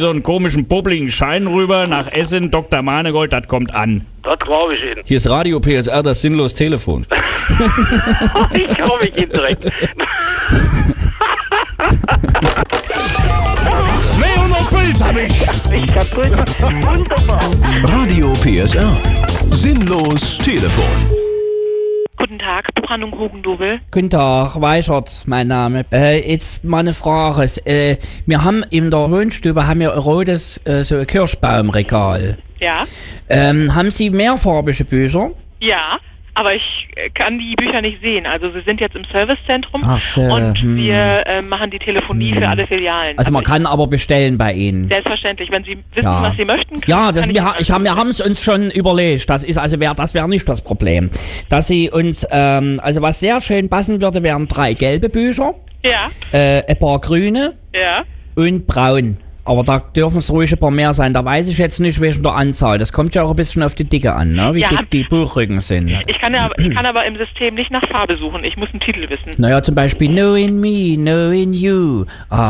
so einen komischen, popeligen Schein rüber nach Essen, Dr. Manegold, das kommt an. Das glaube ich Ihnen. Hier ist Radio PSR, das sinnlos Telefon. Ich hau mich Ihnen direkt. 200 Puls hab ich. Ich kaputt. Wunderbar. Radio PSR. Sinnlos Telefon. Guten Tag, Buchhandlung Hugendubel. Guten Tag, Weichert, mein Name. Jetzt mal eine Frage. Wir haben in der Wohnstube ein rotes so ein Kirschbaumregal. Ja? Haben Sie mehrfarbige Bücher? Ja, aber ich kann die Bücher nicht sehen. Also sie sind jetzt im Servicezentrum Ach so, und wir machen die Telefonie für alle Filialen. Also man kann aber bestellen bei Ihnen. Selbstverständlich, wenn Sie wissen, Ja. was Sie möchten. Ja, kann ich wir haben es uns schon überlegt. Das wäre nicht das Problem. Dass Sie uns, also was sehr schön passen würde, wären 3 gelbe Bücher, Ja, ein paar grüne ja. und braun. Aber da dürfen es ruhig ein paar mehr sein. Da weiß ich jetzt nicht wegen der Anzahl. Das kommt ja auch ein bisschen auf die Dicke an, ne? Wie Ja, dick die Buchrücken sind. Ich kann aber im System nicht nach Farbe suchen. Ich muss einen Titel wissen. Naja, zum Beispiel Knowing Me, Knowing You.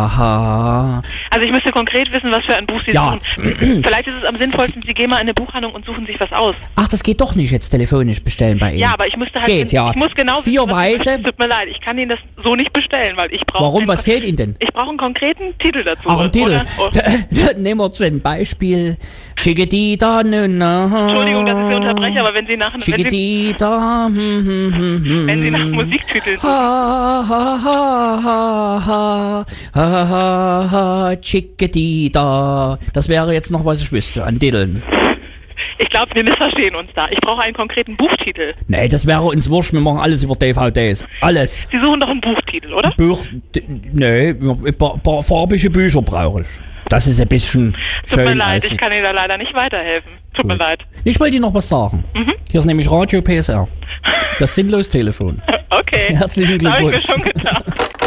Aha. Also ich müsste konkret wissen, was für ein Buch Sie Ja. suchen. Vielleicht ist es am sinnvollsten, Sie gehen mal in eine Buchhandlung und suchen sich was aus. Ach, das geht doch nicht jetzt telefonisch bestellen bei Ihnen. Ja, aber ich müsste halt... Geht, ja. Ich muss genau 4 wissen, was Sie Weiße. möchten. Tut mir leid, ich kann Ihnen das so nicht bestellen, weil ich brauche... Warum? Was fehlt Ihnen denn? Ich brauche einen konkreten Titel dazu. Ach, ein Titel. Oder, Nehmen wir zum Beispiel Chiquitita, Nuna. Entschuldigung, dass ich Sie unterbreche, aber wenn Sie nach... Chiquitita, Wenn Sie nach Musiktiteln suchen. ha, ha, ha, ha, ha, ha, ha, ha, Chiquitita. Das wäre jetzt noch, was ich wüsste, an Titeln. Ich glaube, wir missverstehen uns da. Ich brauche einen konkreten Buchtitel. Nee, das wäre uns wurscht, wir machen alles über DVDs. Alles. Sie suchen doch einen Buchtitel, oder? Nee, ein paar farbige Bücher brauche ich. Das ist ein bisschen Tut mir schön. leid, also. ich kann Ihnen da leider nicht weiterhelfen. Tut mir leid. Ich wollte Ihnen noch was sagen. Hier ist nämlich Radio PSR. Das sinnlos Telefon. Okay. Herzlichen Das habe ich mir Glückwunsch. schon gedacht.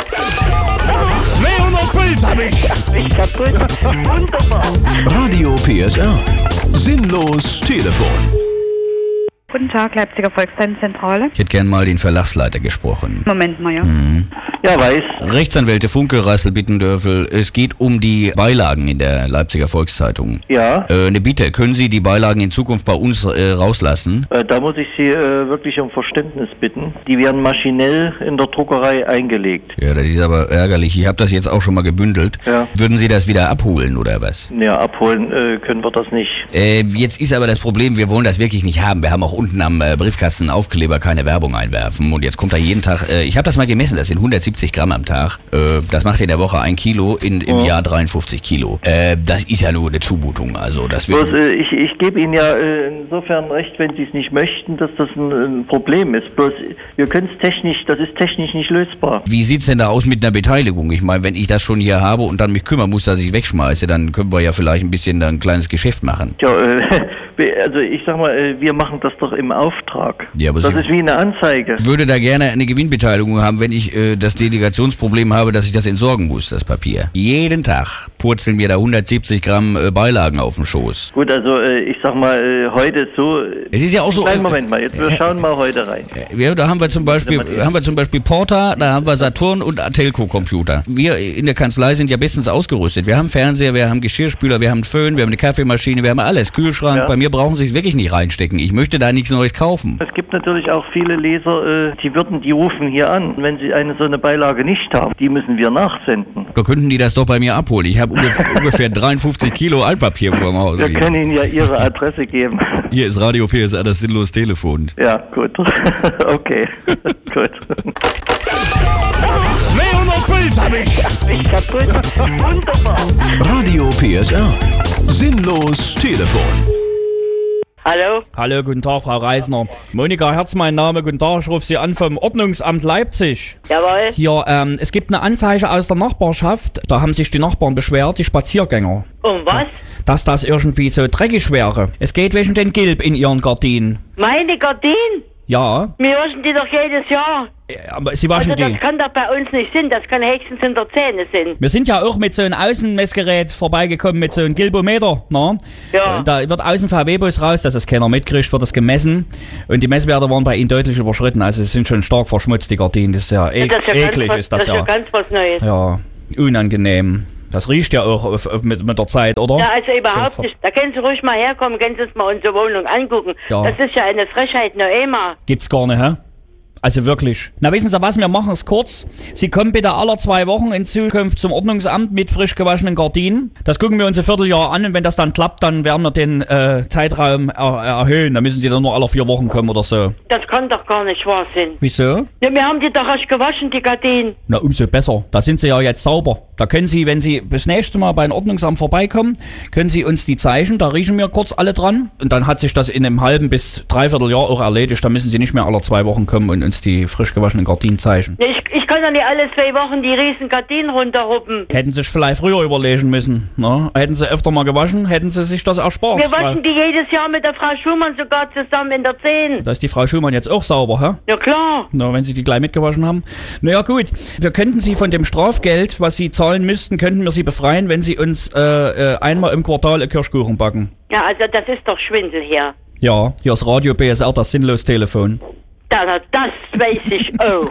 200 Puls hab ich. Ich kaputt. Wunderbar. Radio PSR. Sinnlos Telefon. Guten Tag, Leipziger Volkszentrale. Ich hätte gern mal den Verlagsleiter gesprochen. Moment mal, ja. Ja, weiß. Rechtsanwälte Funke, Rassel, Bittendörfel, es geht um die Beilagen in der Leipziger Volkszeitung. Ja, Eine Bitte, können Sie die Beilagen in Zukunft bei uns rauslassen? da muss ich Sie wirklich um Verständnis bitten. Die werden maschinell in der Druckerei eingelegt. Ja, das ist aber ärgerlich. Ich habe das jetzt auch schon mal gebündelt. Ja. Würden Sie das wieder abholen oder was? Ja, abholen können wir das nicht. Jetzt ist aber das Problem, wir wollen das wirklich nicht haben. Wir haben auch unten am Briefkasten Aufkleber keine Werbung einwerfen. Und jetzt kommt da jeden Tag, ich habe das mal gemessen, das sind 170 Gramm am Tag. Das macht in der Woche 1 Kilo, im Jahr 53 Kilo. Das ist ja nur eine Zumutung. Also das wird... Bloß, ich gebe Ihnen ja insofern recht, wenn Sie es nicht möchten, dass das ein Problem ist. Bloß, wir können es technisch, das ist technisch nicht lösbar. Wie sieht's denn da aus mit einer Beteiligung? Ich meine, wenn ich das schon hier habe und dann mich kümmern muss, dass ich wegschmeiße, dann können wir ja vielleicht ein bisschen ein kleines Geschäft machen. Tja, also ich sag mal, wir machen das doch im Auftrag. Ja, aber das Sie- ist wie eine Anzeige. Ich würde da gerne eine Gewinnbeteiligung haben, wenn ich das Delegationsproblem habe, dass ich das entsorgen muss, das Papier. Jeden Tag purzeln mir da 170 Gramm Beilagen auf den Schoß. Gut, also ich sag mal, heute ist so... Es ist ja auch so... Kleinen Moment mal, jetzt wir schauen mal heute rein. Ja, da haben wir zum Beispiel Porta, da haben wir Saturn und Atelco-Computer. Wir in der Kanzlei sind ja bestens ausgerüstet. Wir haben Fernseher, wir haben Geschirrspüler, wir haben Föhn, wir haben eine Kaffeemaschine, wir haben alles. Kühlschrank. Ja. Bei mir brauchen Sie es wirklich nicht reinstecken. Ich möchte da nichts Neues kaufen. Es gibt natürlich auch viele Leser, die rufen hier an, wenn sie so eine Beilage nicht haben. Die müssen wir nachsenden. Da könnten die das doch bei mir abholen. Ich habe ungefähr 53 Kilo Altpapier vor dem Haus. Wir können Ihnen ja Ihre Adresse geben. Hier ist Radio PSR, das sinnlos Telefon. Ja, gut. Okay, gut. 200 Puls hab ich. Ich kaputt. Wunderbar. Radio PSR. Sinnlos Telefon. Hallo? Hallo, guten Tag, Frau Reisner. Monika Herz, mein Name. Guten Tag, ich rufe Sie an vom Ordnungsamt Leipzig. Jawohl. Hier, es gibt eine Anzeige aus der Nachbarschaft. Da haben sich die Nachbarn beschwert, die Spaziergänger, Um was? dass das irgendwie so dreckig wäre. Es geht wegen den Gilb in ihren Gardinen. Meine Gardinen? Ja, Wir waschen die doch jedes Jahr. aber Sie waschen Also die. das kann doch bei uns nicht sein. Das kann höchstens in der Zähne sein. Wir sind ja auch mit so einem Außenmessgerät vorbeigekommen, mit so einem Gilbometer, ne? Ja. Da wird aus dem VW-Bus raus, dass das keiner mitkriegt, wird das gemessen. Und die Messwerte waren bei Ihnen deutlich überschritten. Also es sind schon stark verschmutzt, die Gardinen. Das ist ja, Das ist ja eklig, ganz was, ist das ist ja ja. ganz was Neues. Ja, unangenehm. Das riecht ja auch mit der Zeit, oder? Ja, also überhaupt nicht. Da können Sie ruhig mal herkommen, können Sie uns mal unsere Wohnung angucken. Ja. Das ist ja eine Frechheit, noch immer. Gibt's gar nicht, hä? Also wirklich. Na, wissen Sie was, wir machen es kurz. Sie kommen bitte alle 2 Wochen in Zukunft zum Ordnungsamt mit frisch gewaschenen Gardinen. Das gucken wir uns ein Vierteljahr an und wenn das dann klappt, dann werden wir den Zeitraum erhöhen. Da müssen Sie dann nur alle 4 Wochen kommen oder so. Das kann doch gar nicht wahr sein. Wieso? Ja, wir haben die doch erst gewaschen, die Gardinen. Na, umso besser. Da sind Sie ja jetzt sauber. Da können Sie, wenn Sie das nächste Mal beim Ordnungsamt vorbeikommen, können Sie uns die zeichnen. Da riechen wir kurz alle dran. Und dann hat sich das in einem halben bis dreiviertel Jahr auch erledigt. Da müssen Sie nicht mehr alle 2 Wochen kommen und uns die frisch gewaschenen Gardinen zeichnen. Ja, ich kann doch nicht alle 2 Wochen die riesen Gardinen runterruppen. Hätten Sie sich vielleicht früher überlegen müssen. Ne? Hätten Sie öfter mal gewaschen, hätten Sie sich das erspart. Wir waschen die jedes Jahr mit der Frau Schumann sogar zusammen in der 10. Da ist die Frau Schumann jetzt auch sauber, hä? Ja, klar. Na, wenn Sie die gleich mitgewaschen haben. Naja, gut. Wir könnten Sie von dem Strafgeld, was Sie zahlen müssten, könnten wir Sie befreien, wenn Sie uns einmal im Quartal einen Kirschkuchen backen. Ja, also das ist doch Schwindel hier. Ja, hier ist Radio BSR, das Sinnlos-Telefon. Das weiß ich auch.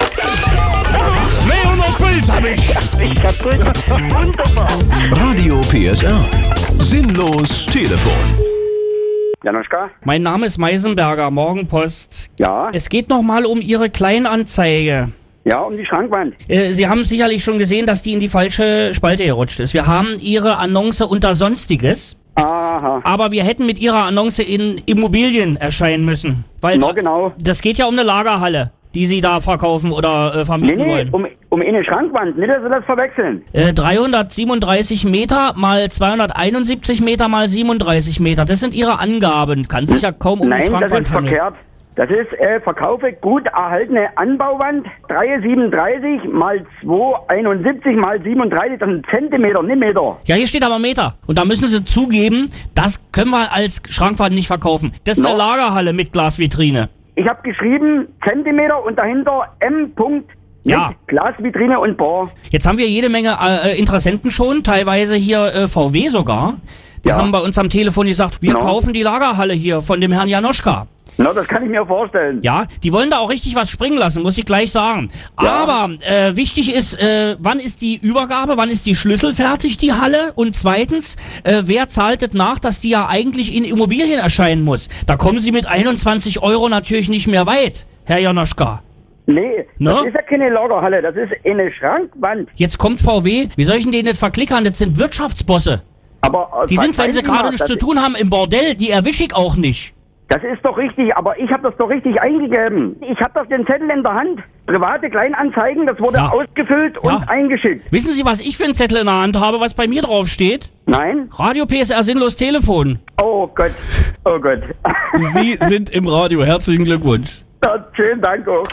200 Puls hab ich. Ich kaputt. Wunderbar. Radio PSR. Sinnlos Telefon. Janoschka? Mein Name ist Meisenberger, Morgenpost. Ja? Es geht nochmal um Ihre Kleinanzeige. Ja, um die Schrankwand. Sie haben sicherlich schon gesehen, dass die in die falsche Spalte gerutscht ist. Wir haben Ihre Annonce unter Sonstiges. Aha. Aber wir hätten mit Ihrer Annonce in Immobilien erscheinen müssen. Weil Na, genau. Das geht ja um eine Lagerhalle, die Sie da verkaufen oder vermieten wollen. um eine Schrankwand, nicht, dass Sie das verwechseln. 337 Meter mal 271 Meter mal 37 Meter. Das sind Ihre Angaben. Kann sich ja kaum um eine Nein, das Schrankwand ist handeln. verkehrt. Das ist, verkaufe gut erhaltene Anbauwand, 337 mal 271 mal 37, das sind Zentimeter, nicht Meter. Ja, hier steht aber Meter. Und da müssen Sie zugeben, das können wir als Schrankwand nicht verkaufen. Das ist eine Lagerhalle mit Glasvitrine. Ich habe geschrieben Zentimeter und dahinter M. Ja. Mit Glasvitrine und Bohr. Jetzt haben wir jede Menge Interessenten schon, teilweise hier VW sogar. Die haben bei uns am Telefon gesagt, wir kaufen die Lagerhalle hier von dem Herrn Janoschka. Na, das kann ich mir vorstellen. Ja, die wollen da auch richtig was springen lassen, muss ich gleich sagen. Ja. Aber wichtig ist, wann ist die Übergabe, wann ist die Schlüssel fertig, die Halle? Und zweitens, wer zahlt es nach, dass die ja eigentlich in Immobilien erscheinen muss? Da kommen Sie mit 21 € natürlich nicht mehr weit, Herr Janoschka. Nee, No? das ist ja keine Lagerhalle, das ist eine Schrankwand. Jetzt kommt VW, wie soll ich denn den nicht verklickern? Das sind Wirtschaftsbosse. Aber Die sind, wenn sie verzeihen gerade mal, nichts das zu tun haben, im Bordell, die erwische ich auch nicht. Das ist doch richtig, aber ich habe das doch richtig eingegeben. Ich habe doch den Zettel in der Hand. Private Kleinanzeigen, das wurde ausgefüllt und eingeschickt. Wissen Sie, was ich für einen Zettel in der Hand habe, was bei mir drauf steht? Nein? Radio PSR Sinnlos Telefon. Oh Gott, oh Gott. Sie sind im Radio. Herzlichen Glückwunsch. Ja, schönen Dank auch.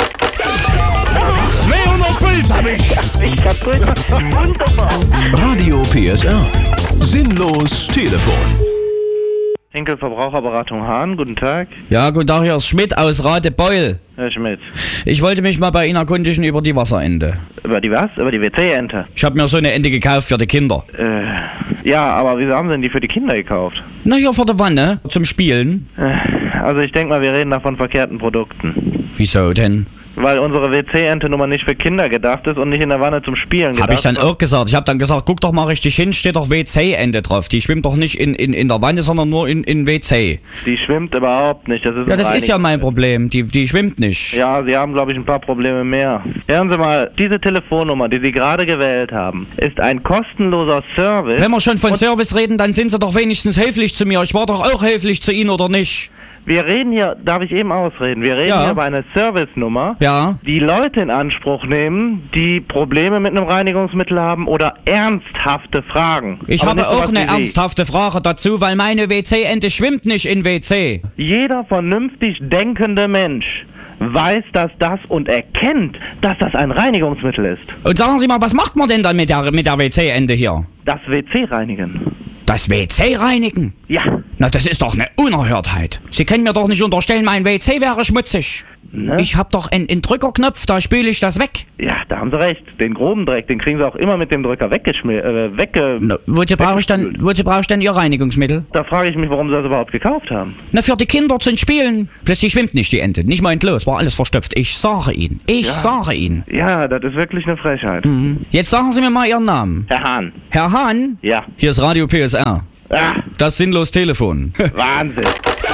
200 Puls hab ich. Ich kaputt. Wunderbar. Radio PSR. Sinnlos Telefon. Henkel Verbraucherberatung Hahn, guten Tag. Ja, guten Tag, hier ist Schmidt aus Radebeul. Herr Schmidt. Ich wollte mich mal bei Ihnen erkundigen über die Wasserente. Über die was? Über die WC-Ente? Ich habe mir so eine Ente gekauft für die Kinder. Ja, aber wieso haben Sie denn die für die Kinder gekauft? Na, hier vor der Wanne, zum Spielen. Also ich denke mal, wir reden da von verkehrten Produkten. Wieso denn? Weil unsere WC-Ente nun mal nicht für Kinder gedacht ist und nicht in der Wanne zum Spielen gedacht. Habe ich dann auch gesagt. Ich habe dann gesagt, guck doch mal richtig hin, steht doch WC-Ente drauf. Die schwimmt doch nicht in der Wanne, sondern nur in WC. Die schwimmt überhaupt nicht. Das ist Ja, das ist ja mein Problem. Die schwimmt nicht. Ja, Sie haben, glaube ich, ein paar Probleme mehr. Hören Sie mal, diese Telefonnummer, die Sie gerade gewählt haben, ist ein kostenloser Service. Wenn wir schon von Service reden, dann sind Sie doch wenigstens höflich zu mir. Ich war doch auch höflich zu Ihnen, oder nicht? Wir reden hier, darf ich eben ausreden, wir reden hier über eine Service-Nummer, die Leute in Anspruch nehmen, die Probleme mit einem Reinigungsmittel haben oder ernsthafte Fragen. Ich habe auch eine ernsthafte Frage dazu, weil meine WC-Ente schwimmt nicht in WC. Jeder vernünftig denkende Mensch weiß, dass das und erkennt, dass das ein Reinigungsmittel ist. Und sagen Sie mal, was macht man denn dann mit der WC-Ente hier? Das WC reinigen. Das WC reinigen? Ja. Na, das ist doch eine Unerhörtheit. Sie können mir doch nicht unterstellen, mein WC wäre schmutzig. Ne? Ich hab doch einen Drückerknopf, da spüle ich das weg. Ja, da haben Sie recht. Den groben Dreck, den kriegen Sie auch immer mit dem Drücker Wozu brauche ich denn Ihr Reinigungsmittel? Da frage ich mich, warum Sie das überhaupt gekauft haben. Na, für die Kinder zum Spielen. Plötzlich schwimmt nicht die Ente. Nicht mal entlos, war alles verstopft. Ich sage Ihnen. Ja, das ist wirklich eine Frechheit. Jetzt sagen Sie mir mal Ihren Namen. Herr Hahn. Herr Hahn? Ja. Hier ist Radio PSR. Ah. Das sinnlos Telefon. Wahnsinn.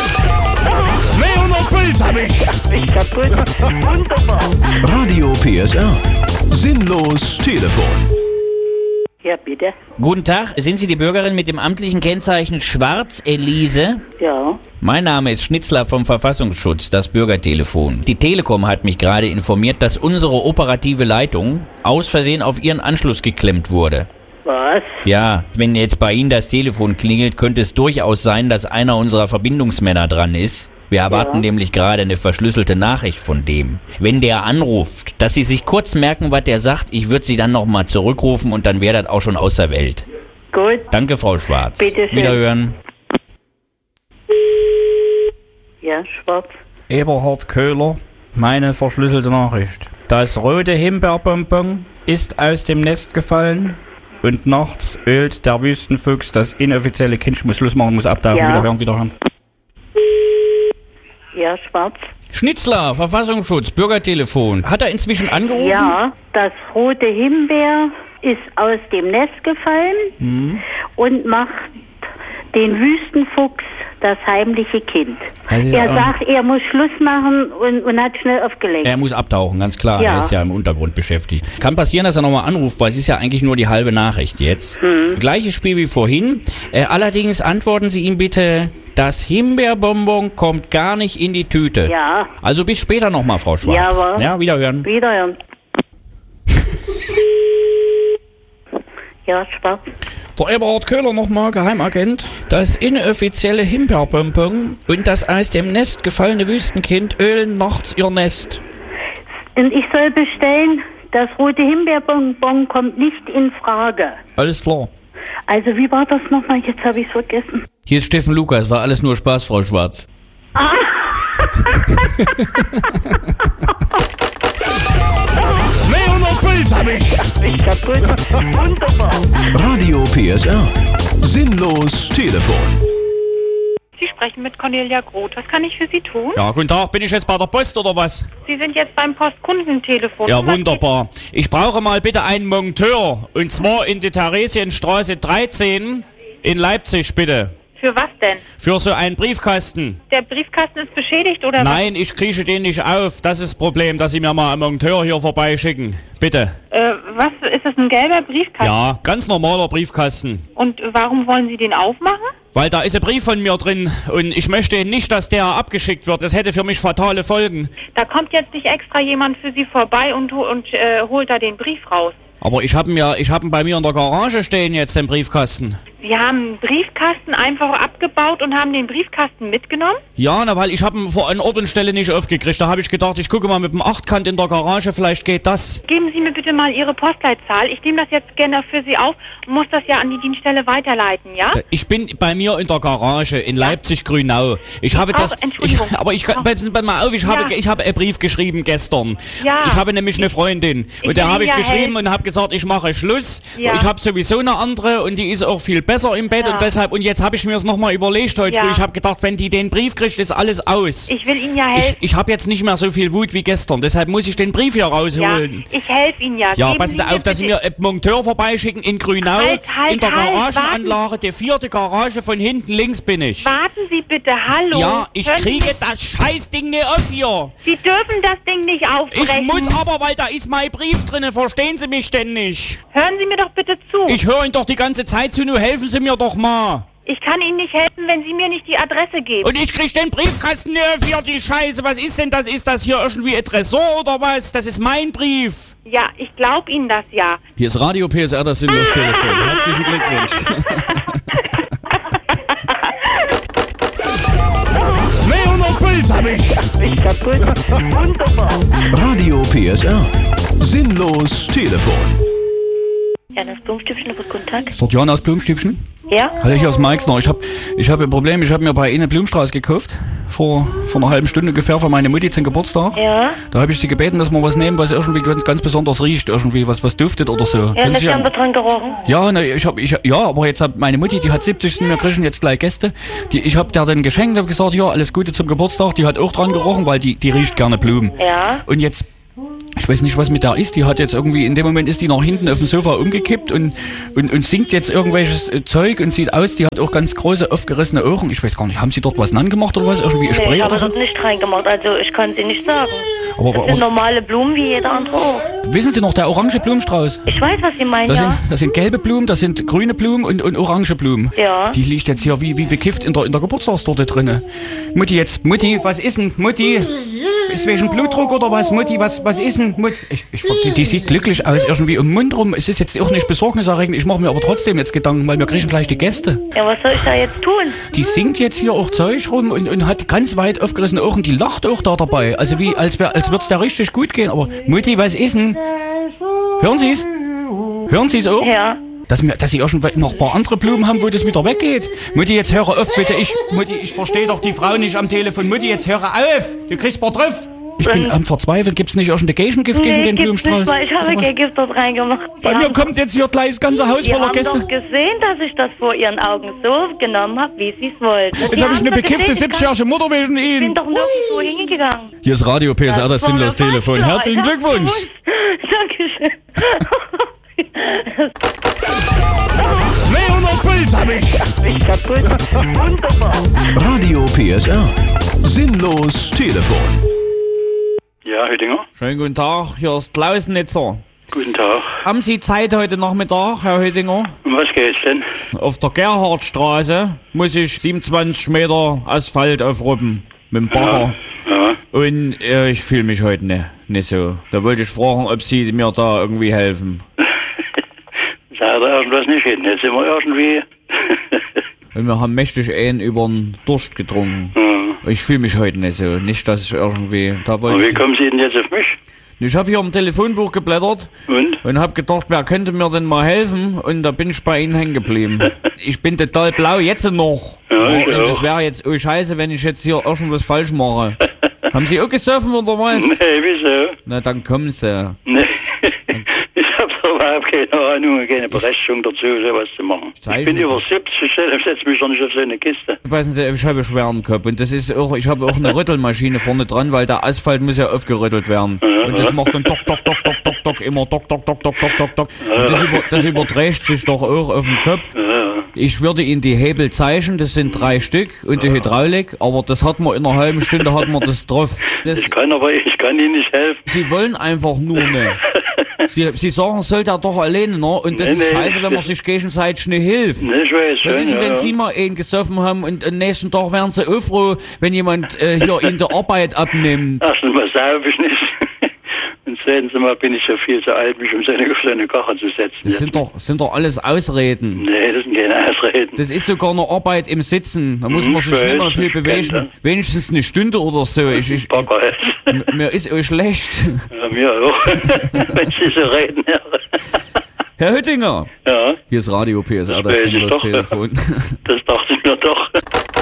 200 Puls hab ich. Ich kaputt. Wunderbar. Radio PSR. Sinnlos Telefon. Ja, bitte. Guten Tag, sind Sie die Bürgerin mit dem amtlichen Kennzeichen Schwarz, Elise? Ja. Mein Name ist Schnitzler vom Verfassungsschutz, das Bürgertelefon. Die Telekom hat mich gerade informiert, dass unsere operative Leitung aus Versehen auf Ihren Anschluss geklemmt wurde. Was? Ja, wenn jetzt bei Ihnen das Telefon klingelt, könnte es durchaus sein, dass einer unserer Verbindungsmänner dran ist. Wir erwarten nämlich gerade eine verschlüsselte Nachricht von dem. Wenn der anruft, dass Sie sich kurz merken, was der sagt, ich würde Sie dann nochmal zurückrufen und dann wäre das auch schon aus der Welt. Gut. Danke, Frau Schwarz. Bitte schön. Wiederhören. Ja, Schwarz. Eberhard Köhler, meine verschlüsselte Nachricht. Das rote Himbeerbonbon ist aus dem Nest gefallen und nachts ölt der Wüstenfuchs das inoffizielle Kind. Ich muss Schluss machen, muss abtauchen. Ja. Wiederhören. Ja, Schwarz. Schnitzler, Verfassungsschutz, Bürgertelefon. Hat er inzwischen angerufen? Ja, das rote Himbeer ist aus dem Nest gefallen und macht den Wüstenfuchs das heimliche Kind. Er sagt, er muss Schluss machen und hat schnell aufgelegt. Er muss abtauchen, ganz klar. Ja. Er ist ja im Untergrund beschäftigt. Kann passieren, dass er nochmal anruft, weil es ist ja eigentlich nur die halbe Nachricht jetzt. Gleiches Spiel wie vorhin. Allerdings antworten Sie ihm bitte, das Himbeerbonbon kommt gar nicht in die Tüte. Ja. Also bis später nochmal, Frau Schwarz. Jawohl. Ja, wiederhören. Wiederhören. Ja, Schwarz. Der Eberhard Köhler nochmal, Geheimagent. Das inoffizielle Himbeerbonbon und das aus dem Nest gefallene Wüstenkind ölen nachts ihr Nest. Und ich soll bestellen, das rote Himbeerbonbon kommt nicht in Frage. Alles klar. Also wie war das nochmal? Jetzt habe ich es vergessen. Hier ist Steffen Lukas, war alles nur Spaß, Frau Schwarz. 200 Puls hab ich. Ich kaputt. Wunderbar. Radio PSR. Sinnlos Telefon. Sie sprechen mit Cornelia Groth. Was kann ich für Sie tun? Ja, guten Tag, bin ich jetzt bei der Post oder was? Sie sind jetzt beim Postkundentelefon. Ja, wunderbar. Ich brauche mal bitte einen Monteur. Und zwar in die Theresienstraße 13 in Leipzig, bitte. Für was denn? Für so einen Briefkasten. Der Briefkasten ist beschädigt oder Nein, ich kriege den nicht auf. Das ist das Problem, dass Sie mir mal einen Monteur hier vorbeischicken. Bitte. was? Ist das ein gelber Briefkasten? Ja, ganz normaler Briefkasten. Und warum wollen Sie den aufmachen? Weil da ist ein Brief von mir drin und ich möchte nicht, dass der abgeschickt wird. Das hätte für mich fatale Folgen. Da kommt jetzt nicht extra jemand für Sie vorbei und holt da den Brief raus. Aber ich hab ihn bei mir in der Garage stehen jetzt, den Briefkasten. Sie haben einen Briefkasten einfach abgebaut und haben den Briefkasten mitgenommen? Ja, na, weil ich habe ihn vor an Ort und Stelle nicht aufgekriegt. Da habe ich gedacht, ich gucke mal mit dem Achtkant in der Garage, vielleicht geht das. Geben Sie mir bitte mal Ihre Postleitzahl. Ich nehme das jetzt gerne für Sie auf und muss das ja an die Dienststelle weiterleiten, ja? Ich bin bei mir in der Garage in Leipzig-Grünau. Ich habe das. Entschuldigung. Pass mal auf, ich habe einen Brief geschrieben gestern. Ja. Ich habe nämlich eine Freundin. Und der habe ich geschrieben und habe gesagt, ich mache Schluss. Ja. Ich habe sowieso eine andere und die ist auch viel besser im Bett und deshalb, und jetzt habe ich mir das nochmal überlegt heute früh. Ich habe gedacht, wenn die den Brief kriegt, ist alles aus. Ich will Ihnen ja helfen. Ich habe jetzt nicht mehr so viel Wut wie gestern, deshalb muss ich den Brief hier rausholen. Ja, ich helfe Ihnen ja. Ja, passen Sie auf, dass Sie mir einen Monteur vorbeischicken in Grünau. In der Garagenanlage, die 4. Garage von hinten links bin ich. Warten Sie bitte, hallo. Ja, ich kriege das Scheißding nicht auf hier. Sie dürfen das Ding nicht aufbrechen. Ich muss aber, weil da ist mein Brief drin, verstehen Sie mich denn nicht? Hören Sie mir doch bitte zu. Ich höre Ihnen doch die ganze Zeit zu, nur helfen Sie mir doch mal. Ich kann Ihnen nicht helfen, wenn Sie mir nicht die Adresse geben. Und ich krieg den Briefkasten nicht auf hier, die Scheiße. Was ist denn das? Ist das hier irgendwie ein Tresor oder was? Das ist mein Brief. Ja, ich glaube Ihnen das ja. Hier ist Radio PSR, das sinnlos Telefon. Herzlichen Glückwunsch. 200 Puls hab ich. Ich kaputt. Wunderbar. Radio PSR. Sinnlos Telefon. Ja, das Blumenstübchen, aber guten Tag. Ist dort Jan aus Blumenstübchen? Ja? Hallo, hier ist Meixner. Ich hab ein Problem, ich habe mir bei Ihnen Blumenstrauß gekauft. Vor einer halben Stunde ungefähr für meine Mutti zum Geburtstag. Ja. Da habe ich sie gebeten, dass wir was nehmen, was irgendwie ganz besonders riecht. Irgendwie was duftet oder so. Ja, Sie haben da dran gerochen? Ja, ne, aber jetzt hat meine Mutti, die hat 70, wir kriegen jetzt gleich Gäste. Ich habe der dann geschenkt, habe gesagt, ja, alles Gute zum Geburtstag. Die hat auch dran gerochen, weil die riecht gerne Blumen. Ja. Und jetzt... Ich weiß nicht, was mit der ist. Die hat jetzt irgendwie, in dem Moment ist die nach hinten auf dem Sofa umgekippt und singt jetzt irgendwelches Zeug und sieht aus, die hat auch ganz große, aufgerissene Augen. Ich weiß gar nicht, haben Sie dort was angemacht oder was? Irgendwie Spray ich habe oder so? dort nicht reingemacht, also ich kann Sie nicht sagen. Aber das sind normale Blumen wie jeder andere auch. Wissen Sie noch, der orange Blumenstrauß? Ich weiß, was Sie meinen, Das sind gelbe Blumen, das sind grüne Blumen und orange Blumen. Ja. Die liegt jetzt hier wie bekifft in der Geburtstagstorte drinne. Mutti, was ist denn? Mutti, ist wegen Blutdruck oder was? Mutti, was ist denn? Die sieht glücklich aus, irgendwie um den Mund rum. Es ist jetzt auch nicht besorgniserregend. Ich mache mir aber trotzdem jetzt Gedanken, weil wir kriegen gleich die Gäste. Ja, was soll ich da jetzt tun? Die singt jetzt hier auch Zeug rum und hat ganz weit aufgerissene Augen. Die lacht auch da dabei. Also wie, als würde es da richtig gut gehen. Aber Mutti, was ist denn? Hören Sie es? Hören Sie es auch? Ja. Dass Sie auch schon noch ein paar andere Blumen haben, wo das wieder weggeht. Mutti, jetzt höre auf bitte. Mutti, ich verstehe doch die Frau nicht am Telefon. Mutti, jetzt höre auf. Du kriegst ein paar drauf. Ich bin am Verzweifeln. Gibt's nicht auch schon Gegengift gegen den Blumenstrauß? Ich habe Gegengift dort reingemacht. Bei mir kommt jetzt hier gleich das ganze Haus voller Gäste. Ich habe doch gesehen, dass ich das vor Ihren Augen so genommen habe, wie Sie es wollten. Jetzt habe ich eine bekiffte 70-jährige Mutter wegen Ihnen. Ich bin doch nirgendwo hingegangen. Hier ist Radio PSR, das sinnlos Telefon. Herzlichen Glückwunsch. Dankeschön. 200 Puls hab ich. Ich kaputt. Wunderbar. Radio PSR. Sinnlos Telefon. Ja, Hüttinger. Schönen guten Tag, hier ist Klausnitzer. Guten Tag. Haben Sie Zeit heute Nachmittag, Herr Hüttinger? Um was geht's denn? Auf der Gerhardstraße muss ich 27 Meter Asphalt aufruppen mit dem Bagger. Ja. Und ich fühle mich heute nicht so. Da wollte ich fragen, ob Sie mir da irgendwie helfen. Sagt da irgendwas nicht hin. Jetzt sind wir irgendwie... Und wir haben mächtig einen über den Durst getrunken. Ja. Ich fühle mich heute nicht so. Nicht, dass ich irgendwie... Wie kommen Sie denn jetzt auf mich? Ich habe hier im Telefonbuch geblättert und habe gedacht, wer könnte mir denn mal helfen? Und da bin ich bei Ihnen hängen geblieben. Ich bin total blau, jetzt noch. Ja, und es wäre jetzt scheiße, wenn ich jetzt hier irgendwas falsch mache. Haben Sie auch gesoffen oder was? Nee, wieso? Na, dann kommen Sie. Nee, ich habe überhaupt keine Ahnung, keine Berechtigung dazu, sowas zu machen. Ich bin über 70, ich setze mich doch nicht auf so eine Kiste. Passen Sie, ich habe schweren Kopf und das ist auch, ich habe auch eine Rüttelmaschine vorne dran, weil der Asphalt muss ja aufgerüttelt werden. Und das macht dann dock, immer dock. Und das überträgt sich doch auch auf den Kopf. Ich würde Ihnen die Hebel zeichnen, das sind 3 Stück und die Hydraulik, aber das hat man in einer halben Stunde, hat man das drauf. Ich kann Ihnen nicht helfen. Sie wollen einfach nur nicht. Sie sagen, es soll der doch alleine, ne? Und das ist scheiße, wenn man sich gegenseitig nicht hilft. Nee, ich weiß schon, was ist, wenn Sie mal einen gesoffen haben und am nächsten Tag wären Sie auch froh, wenn jemand hier Ihnen die Arbeit abnimmt? Erstens mal sauf ich nicht. Und zweitens mal bin ich ja viel zu alt, mich um so eine Kache zu setzen. Das sind doch alles Ausreden. Nee, das sind keine Ausreden. Das ist sogar eine Arbeit im Sitzen. Da muss man sich nicht mal viel bewegen. Wenigstens eine Stunde oder so. Mir ist euch schlecht. Ja, mir auch. Wenn Sie so reden, ja. Herr Hüttinger. Ja. Hier ist Radio PSR, das sinnlos Telefon. Das dachte ich mir doch.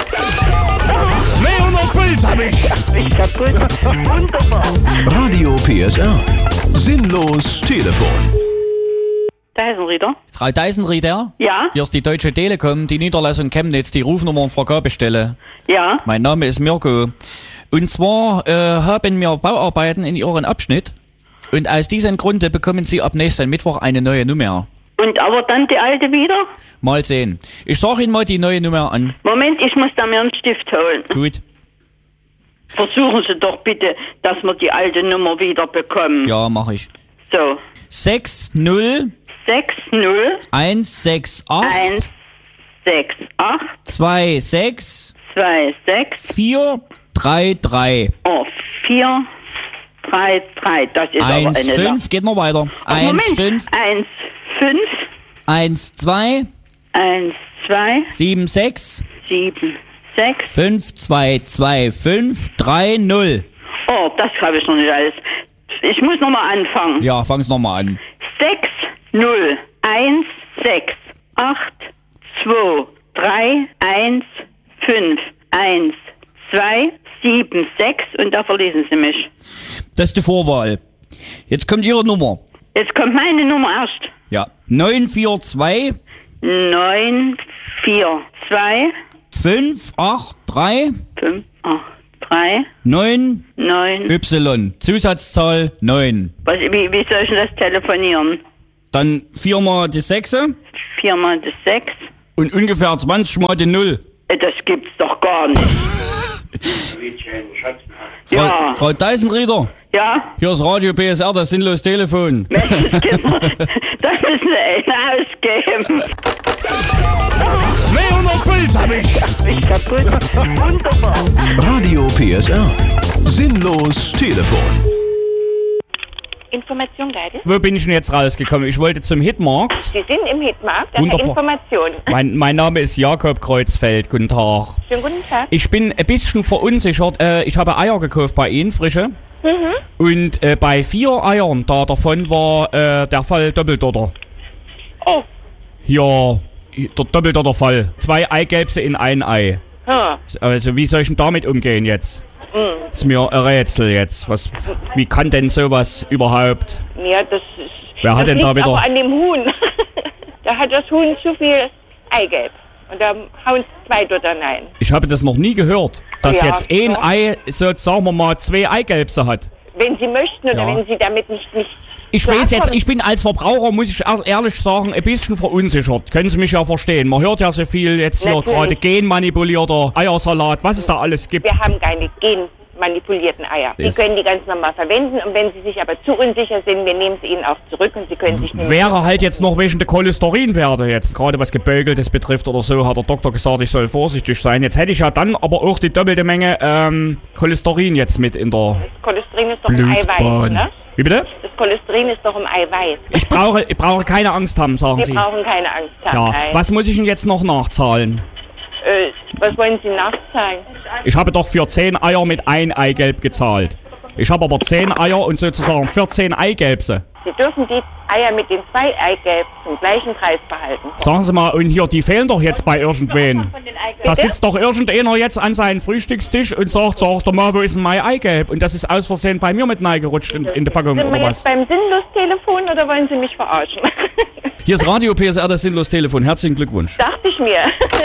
200 Puls hab ich. Ich kaputt. Wunderbar. Radio PSR. Sinnlos Telefon. Deisenrieder. Frau Deisenrieder? Ja? Hier ist die Deutsche Telekom, die Niederlassung Chemnitz, die Rufnummer und Vergabestelle. Ja? Mein Name ist Mirko. Und zwar haben wir Bauarbeiten in Ihren Abschnitt. Und aus diesem Grunde bekommen Sie ab nächsten Mittwoch eine neue Nummer. Und aber dann die alte wieder? Mal sehen. Ich sage Ihnen mal die neue Nummer an. Moment, ich muss da mir einen Stift holen. Gut. Versuchen Sie doch bitte, dass wir die alte Nummer wieder bekommen. Ja, mache ich. So. 60 168 26 433. Oh, 433. Das ist 1, aber eine 5, geht noch weiter. 1, 5. 1, 5. 1, 2. 1, 2. 7, 6. 7, 6. 5, 2, 2, 5, 3, 0. Oh, das habe ich noch nicht alles. Ich muss nochmal anfangen. Ja, fang's nochmal an. 6, 0, 1, 6, 8, 2 3 1 5 1 2 7 6 und da verlesen Sie mich. Das ist die Vorwahl. Jetzt kommt Ihre Nummer. Jetzt kommt meine Nummer erst. Ja. 942 942 583 583 9 9 Y. Zusatzzahl 9. Wie soll ich denn das telefonieren? Dann 4 mal die 6. 4 mal die 6. Und ungefähr 20 mal die 0. Das gibt's doch gar nicht. Frau Deisenrieder? Ja? Hier ist Radio PSR, das sinnlos Telefon. Das müssen Sie echt ausgeben. 200 Puls hab ich. Ich kaputt. Wunderbar. Radio PSR. Sinnlos Telefon. Information leider. Wo bin ich denn jetzt rausgekommen? Ich wollte zum Hitmarkt. Sie sind im Hitmarkt, das ist Wunderbar. Information. Mein Name ist Jakob Kreuzfeld. Guten Tag. Schönen guten Tag. Ich bin ein bisschen verunsichert. Ich habe Eier gekauft bei Ihnen, frische. Und bei 4 Eiern, davon war der Fall Doppeldotter. Oh. Ja, der Doppeldotter-Fall. 2 Eigelbse in ein Ei. Also wie soll ich denn damit umgehen jetzt? Ist mir ein Rätsel jetzt. Wie kann denn sowas überhaupt? Ja, das ist... Wer hat denn da wieder... auch an dem Huhn. Da hat das Huhn zu viel Eigelb. Und da hauen 2 Dottern rein. Ich habe das noch nie gehört, dass Ja, jetzt ein doch. Ei, so sagen wir mal, 2 Eigelbse hat. Wenn Sie möchten oder Ja. wenn Sie damit nicht Ich weiß jetzt, klarkommen. ich bin als Verbraucher, muss ich ehrlich sagen, ein bisschen verunsichert. Können Sie mich ja verstehen. Man hört ja so viel jetzt hier Natürlich. gerade genmanipulierter Eiersalat, was es da alles gibt. Wir haben keine genmanipulierten Eier. Sie Ist- können die ganz normal verwenden und wenn Sie sich aber zu unsicher sind, wir nehmen sie Ihnen auch zurück und Sie können sich nämlich... Wäre halt jetzt noch wegen der Cholesterinwerte jetzt, gerade was Gebögeltes betrifft oder so, hat der Doktor gesagt, ich soll vorsichtig sein. Jetzt hätte ich ja dann aber auch die doppelte Menge Cholesterin jetzt mit in der Cholesterin ist doch im Eiweiß, Blutbahn. ne? Wie bitte? Das Cholesterin ist doch im Eiweiß. Ich brauche keine Angst haben, sagen Sie Sie. brauchen keine Angst haben. Ja, nein. was muss ich denn jetzt noch nachzahlen? Was wollen Sie nachzahlen? Ich habe doch für 10 Eier mit 1 Eigelb gezahlt. Ich habe aber 10 Eier und sozusagen 14 Eigelbse. Sie dürfen die Eier mit den 2 Eigelb zum gleichen Preis behalten. Sagen Sie mal, und hier, die fehlen doch jetzt bei irgendwen. Da sitzt doch irgendeiner jetzt an seinem Frühstückstisch und sagt doch mal, wo ist denn mein Eigelb? Und das ist aus Versehen bei mir mit reingerutscht in die Packung, Sind oder wir was? jetzt beim Sinnlos-Telefon oder wollen Sie mich verarschen? Hier ist Radio PSR, das sinnlos Telefon. Herzlichen Glückwunsch. Dachte ich mir.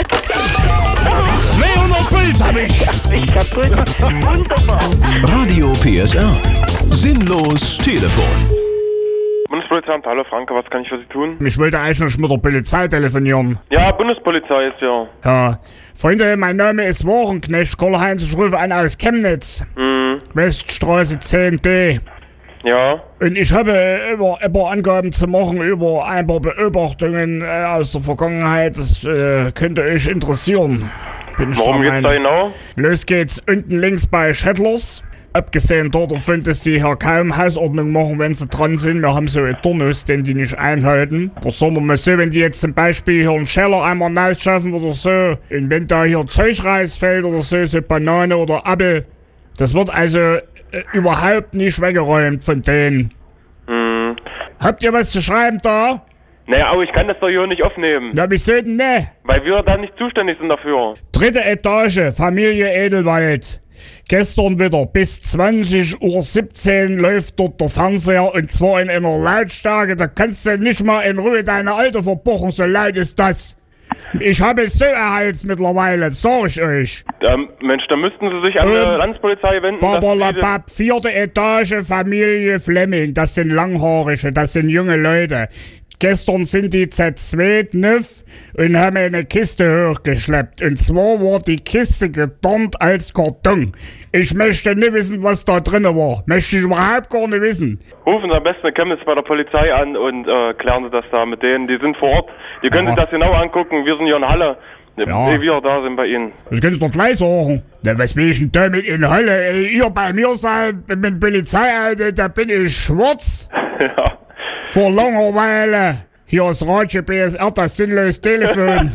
200 Puls hab ich. Ich kaputt. Wunderbar. Radio PSR. Sinnlos Telefon. Bundespolizeiamt, hallo Franke, was kann ich für Sie tun? Ich wollte eigentlich noch mit der Polizei telefonieren. Ja, Bundespolizei ist ja. Ja. Freunde, mein Name ist Warenknecht Karl-Heinz, ich rufe an aus Chemnitz. Weststraße 10D. Ja. Und ich habe über Angaben zu machen über ein paar Beobachtungen aus der Vergangenheit. Das könnte euch interessieren. Worum geht's da genau? Los geht's unten links bei Shettlers. Abgesehen davon, dass die hier kaum Hausordnung machen, wenn sie dran sind. Wir haben so einen Turnus, den die nicht einhalten. Aber sagen wir mal so, wenn die jetzt zum Beispiel hier einen Scheller einmal rausschaffen oder so, und wenn da hier Zeug rausfällt oder so, so Banane oder Apfel, das wird also überhaupt nicht weggeräumt von denen. Habt ihr was zu schreiben da? Naja, aber ich kann das doch hier nicht aufnehmen. Na, wieso denn ne? Weil wir da nicht zuständig sind dafür. 3. Etage, Familie Edelwald. Gestern wieder bis 20:17 Uhr läuft dort der Fernseher und zwar in einer Lautstärke, da kannst du nicht mal in Ruhe deine Alte verpochen, so laut ist das. Ich habe so erheizt mittlerweile, das sag ich euch. Mensch, da müssten Sie sich an die Landespolizei wenden. Babalabab, 4. Etage, Familie Flemming, das sind Langhaarige, das sind junge Leute. Gestern sind die Z2 und haben eine Kiste hochgeschleppt. Und zwar war die Kiste gedornt als Karton. Ich möchte nicht wissen, was da drin war. Möchte ich überhaupt gar nicht wissen. Rufen Sie am besten in Chemnitz bei der Polizei an und klären Sie das da mit denen. Die sind vor Ort. Die können sich das genau angucken. Wir sind hier in Halle. Ja. Wir da sind bei Ihnen. Das können Sie doch gleich sagen. Na, was will ich denn damit in Halle? Ihr bei mir seid mit Polizei, da bin ich schwarz. Ja. Vor langer Weile. Hier ist Radio PSR, das sinnlos Telefon.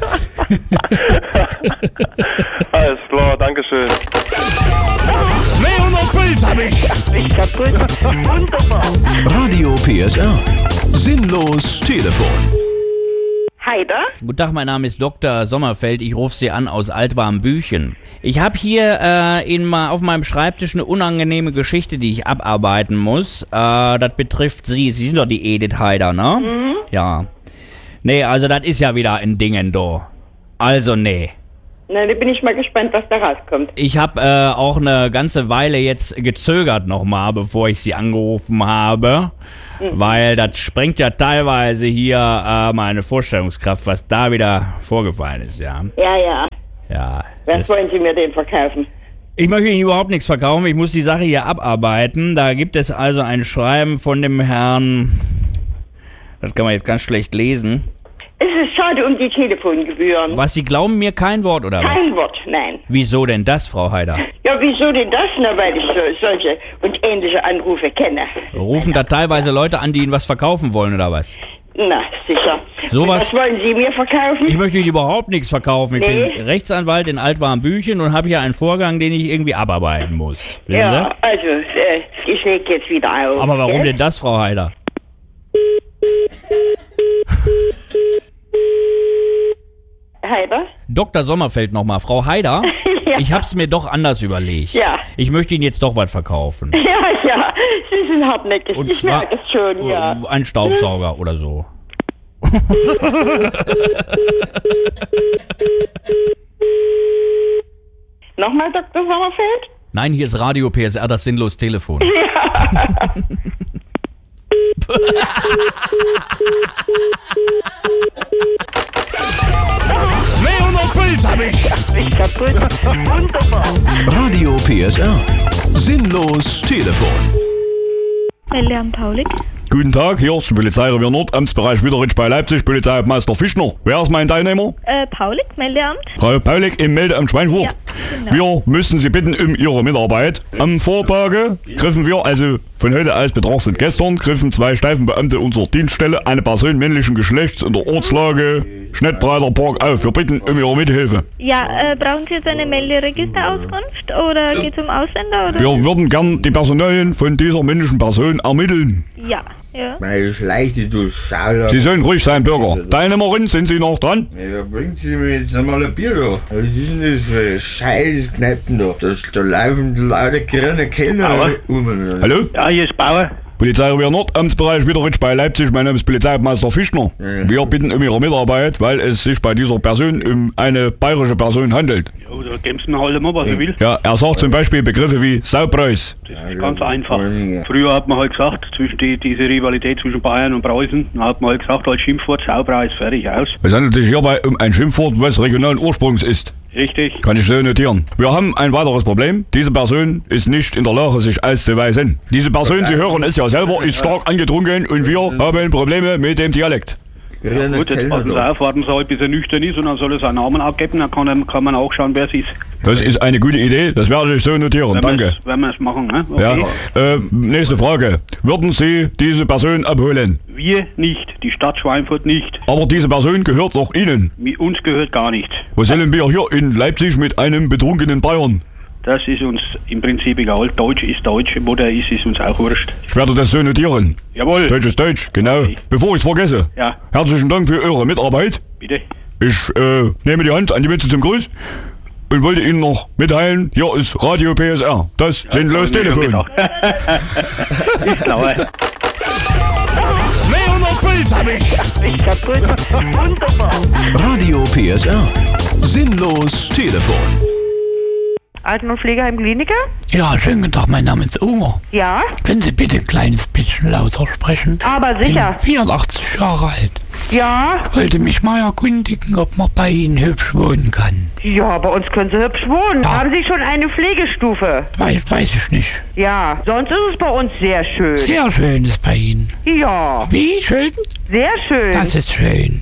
Alles klar, dankeschön. 200 Puls hab ich. Ich kaputt. Wunderbar. Radio PSR. Sinnlos Telefon. Heider? Guten Tag, mein Name ist Dr. Sommerfeld. Ich rufe Sie an aus Altwarmbüchen. Ich habe hier auf meinem Schreibtisch eine unangenehme Geschichte, die ich abarbeiten muss. Das betrifft Sie. Sie sind doch die Edith Heider, ne? Mhm. Ja. Nee, also das ist ja wieder ein Dingen, do. Also, nee. Na, da bin ich mal gespannt, was da rauskommt. Ich habe auch eine ganze Weile jetzt gezögert nochmal, bevor ich Sie angerufen habe. Weil das sprengt ja teilweise hier meine Vorstellungskraft, was da wieder vorgefallen ist, ja. Ja. Was wollen Sie mir denn verkaufen? Ich möchte Ihnen überhaupt nichts verkaufen, ich muss die Sache hier abarbeiten. Da gibt es also ein Schreiben von dem Herrn, das kann man jetzt ganz schlecht lesen. Es ist schade um die Telefongebühren. Was, Sie glauben mir kein Wort, oder was? Kein Wort, nein. Wieso denn das, Frau Heider? Ja, wieso denn das? Na, weil ich solche und ähnliche Anrufe kenne. Rufen da teilweise Leute an, die Ihnen was verkaufen wollen, oder was? Na, sicher. Was wollen Sie mir verkaufen? Ich möchte Ihnen überhaupt nichts verkaufen. Ich bin Rechtsanwalt in Altwarmbüchen und habe hier einen Vorgang, den ich irgendwie abarbeiten muss. Wissen Sie? Also, ich leg jetzt wieder auf. Aber warum denn das, Frau Heider? Heider? Dr. Sommerfeld nochmal. Frau Heider, ja. Ich hab's mir doch anders überlegt. Ja. Ich möchte Ihnen jetzt doch was verkaufen. Ja, Sie sind hartnäckig. Und ich merke es schon, ja. Ein Staubsauger oder so. Nochmal, Dr. Sommerfeld? Nein, hier ist Radio PSR, das sinnlos Telefon. Ja. Hab ich kaputt. Wunderbar. Radio PSR. Sinnlos Telefon. Meldeamt Paulik. Guten Tag, hier ist Polizeirevier Nord, Amtsbereich Wiederitsch bei Leipzig, Polizeihauptmeister Fischner. Wer ist mein Teilnehmer? Paulik, Meldeamt. Frau Paulik im Meldeamt Schweinfurt. Ja, genau. Wir müssen Sie bitten um Ihre Mitarbeit. Am Vortage griffen wir, also von heute aus betrachtet gestern, griffen 2 Streifenbeamte unserer Dienststelle eine Person männlichen Geschlechts in der Ortslage Schnettbreiter Park auf. Wir bitten um Ihre Mithilfe. Ja, brauchen Sie jetzt eine Melderegisterauskunft oder geht es um Ausländer? Oder? Wir würden gern die Personalien von dieser männlichen Person ermitteln. Ja. Meine Schleichte, du Sauer. Sie sollen ruhig sein, Bürger. Teilnehmerin, sind Sie noch dran? Ja, bringen Sie mir jetzt einmal ein Bier da. Was ist denn das für ein scheiß Kneipen da? Da laufen lauter grüne Kellner um. Hallo? Ja, hier ist Bauer. Polizeirevier Nord, Amtsbereich Wiederitsch bei Leipzig. Mein Name ist Polizeihauptmeister Fischner. Ja. Wir bitten um Ihre Mitarbeit, weil es sich bei dieser Person um eine bayerische Person handelt. Ja, da geben Sie mir halt immer, was er will. Ja, er sagt zum Beispiel Begriffe wie Saupreis. Das ist ganz einfach. Früher hat man halt gesagt, diese Rivalität zwischen Bayern und Preußen, dann hat man halt gesagt, halt Schimpfwort, Saupreis, fertig, aus. Es handelt sich hierbei um ein Schimpfwort, was regionalen Ursprungs ist. Richtig. Kann ich so notieren. Wir haben ein weiteres Problem. Diese Person ist nicht in der Lage, sich auszuweisen. Diese Person, Sie hören es ja selber, ist stark angetrunken und wir haben Probleme mit dem Dialekt. Ja, gut, jetzt warten Sie halt, bis er nüchtern ist und dann soll er seinen Namen abgeben, dann kann man auch schauen, wer es ist. Das ist eine gute Idee, das werde ich so notieren, danke. Wenn wir es machen, ne? Okay. Ja. Nächste Frage. Würden Sie diese Person abholen? Wir nicht, die Stadt Schweinfurt nicht. Aber diese Person gehört doch Ihnen? Uns gehört gar nichts. Was sollen wir hier in Leipzig mit einem betrunkenen Bayern? Das ist uns im Prinzip egal. Deutsch ist Deutsch, wo der ist uns auch wurscht. Ich werde das so notieren. Jawohl. Deutsch ist Deutsch, genau. Okay. Bevor ich es vergesse. Ja. Herzlichen Dank für Ihre Mitarbeit. Bitte. Ich nehme die Hand an die Mütze zum Gruß und wollte Ihnen noch mitteilen, hier ist Radio PSR, das sinnlos Telefon. Ist klar. 200 Puls hab ich kaputt. Wunderbar. Radio PSR. Sinnlos Telefon. Alten- und Pflegeheim Kliniker? Ja, schönen guten Tag, mein Name ist Unger. Ja? Können Sie bitte ein kleines bisschen lauter sprechen? Aber sicher. Ich bin 84 Jahre alt. Ja? Wollte mich mal erkundigen, ob man bei Ihnen hübsch wohnen kann. Ja, bei uns können Sie hübsch wohnen. Ja. Haben Sie schon eine Pflegestufe? Weiß ich nicht. Ja, sonst ist es bei uns sehr schön. Sehr schön ist bei Ihnen. Ja. Wie schön? Sehr schön. Das ist schön.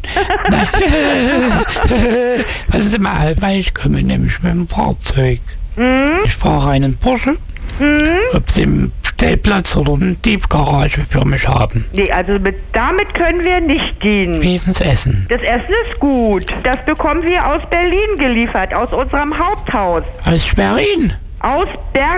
Passen Sie mal, weil ich komme nämlich mit dem Fahrzeug. Ich fahre einen Porsche. Ob Sie einen Stellplatz oder eine Tiefgarage für mich haben. Nee, also damit können wir nicht dienen. Wie ist das Essen? Das Essen ist gut. Das bekommen wir aus Berlin geliefert, aus unserem Haupthaus. Aus Berlin? Aus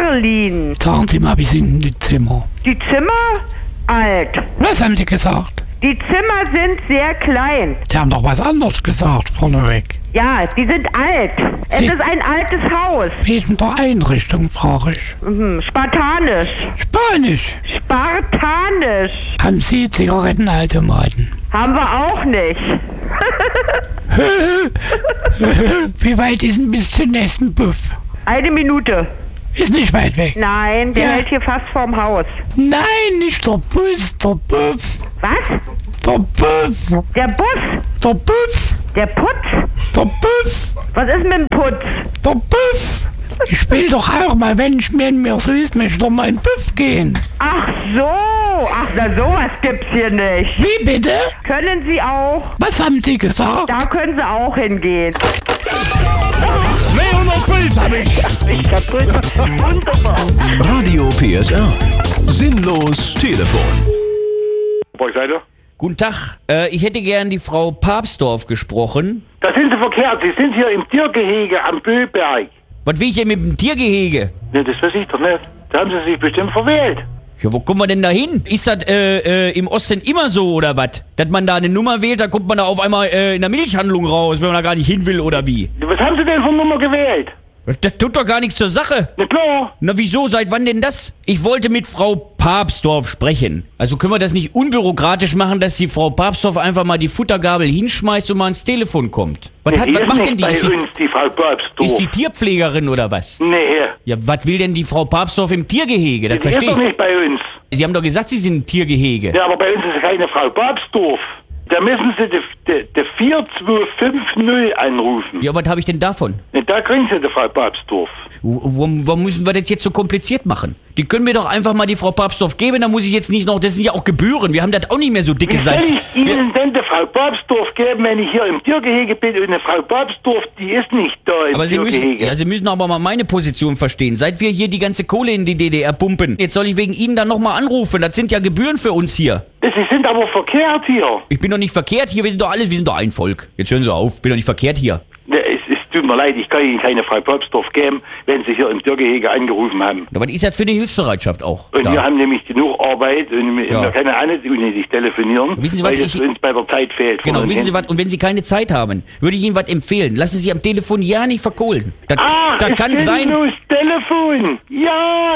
Berlin. Sagen Sie mal, wie sind die Zimmer? Die Zimmer? Alt. Was haben Sie gesagt? Die Zimmer sind sehr klein. Sie haben doch was anderes gesagt, vorneweg. Ja, die sind alt. Es ist ein altes Haus. Wegen der Einrichtung, frage ich. Spartanisch. Spanisch. Spartanisch. Haben Sie Zigarettenautomaten? Haben wir auch nicht. Wie weit ist denn bis zum nächsten Buff? 1 Minute. Ist nicht weit weg. Nein, der hält hier fast vorm Haus. Nein, nicht der Bus, der Buff. Was? Der Buff. Der Bus? Der Buff. Der Putz? Der Buff. Was ist mit dem Putz? Der Buff. Ich spiel doch auch mal, wenn ich mir so ist, möchte ich doch mal in den Buff gehen. Ach so. Ach, na sowas gibt's hier nicht. Wie bitte? Können Sie auch. Was haben Sie gesagt? Da können Sie auch hingehen. 200 Puls hab ich. Ich hab wunderbar. Radio PSR. Sinnlos Telefon. Seite? Guten Tag, ich hätte gern die Frau Papsdorf gesprochen. Da sind Sie verkehrt. Sie sind hier im Tiergehege am Böberg. Was will ich denn mit dem Tiergehege? Ne, das weiß ich doch nicht. Da haben Sie sich bestimmt verwählt. Ja, wo kommen wir denn da hin? Ist das im Osten immer so oder was? Dass man da eine Nummer wählt, da kommt man da auf einmal in der Milchhandlung raus, wenn man da gar nicht hin will oder wie? Was haben Sie denn für eine Nummer gewählt? Das tut doch gar nichts zur Sache. Na klar. Na wieso, seit wann denn das? Ich wollte mit Frau Papsdorf sprechen. Also können wir das nicht unbürokratisch machen, dass die Frau Papsdorf einfach mal die Futtergabel hinschmeißt und mal ans Telefon kommt? Was macht denn die? Bei uns, die Frau Papsdorf. Ist die Tierpflegerin oder was? Nee. Ja, was will denn die Frau Papsdorf im Tiergehege? Das verstehe ich. Die ist doch nicht bei uns. Sie haben doch gesagt, Sie sind im Tiergehege. Ja, aber bei uns ist keine Frau Papsdorf. Da müssen Sie die 4250 anrufen. Ja, was habe ich denn davon? Ja, da kriegen Sie die Frau Papsdorf. Warum müssen wir das jetzt so kompliziert machen? Die können mir doch einfach mal die Frau Papsdorf geben, da muss ich jetzt nicht noch, das sind ja auch Gebühren, wir haben das auch nicht mehr so dicke Salz. Wie soll ich Ihnen denn die Frau Papsdorf geben, wenn ich hier im Tiergehege bin und eine Frau Papsdorf, die ist nicht da im Tiergehege. Sie müssen aber mal meine Position verstehen. Seit wir hier die ganze Kohle in die DDR pumpen, jetzt soll ich wegen Ihnen dann nochmal anrufen, das sind ja Gebühren für uns hier. Sie sind aber verkehrt hier. Ich bin doch nicht verkehrt hier, wir sind doch ein Volk. Jetzt hören Sie auf, ich bin doch nicht verkehrt hier. Es tut mir leid, ich kann Ihnen keine Frau Papsdorf geben, wenn Sie hier im Tiergehege angerufen haben. Aber was ist das für eine Hilfsbereitschaft auch? Und wir haben nämlich genug Arbeit und wir können auch nicht unnötig telefonieren, wissen Sie, weil es uns bei der Zeit fehlt. Genau, wissen Sie was, und wenn Sie keine Zeit haben, würde ich Ihnen was empfehlen. Lassen Sie am Telefon ja nicht verkohlen. Das kann sein. Telefon, ja!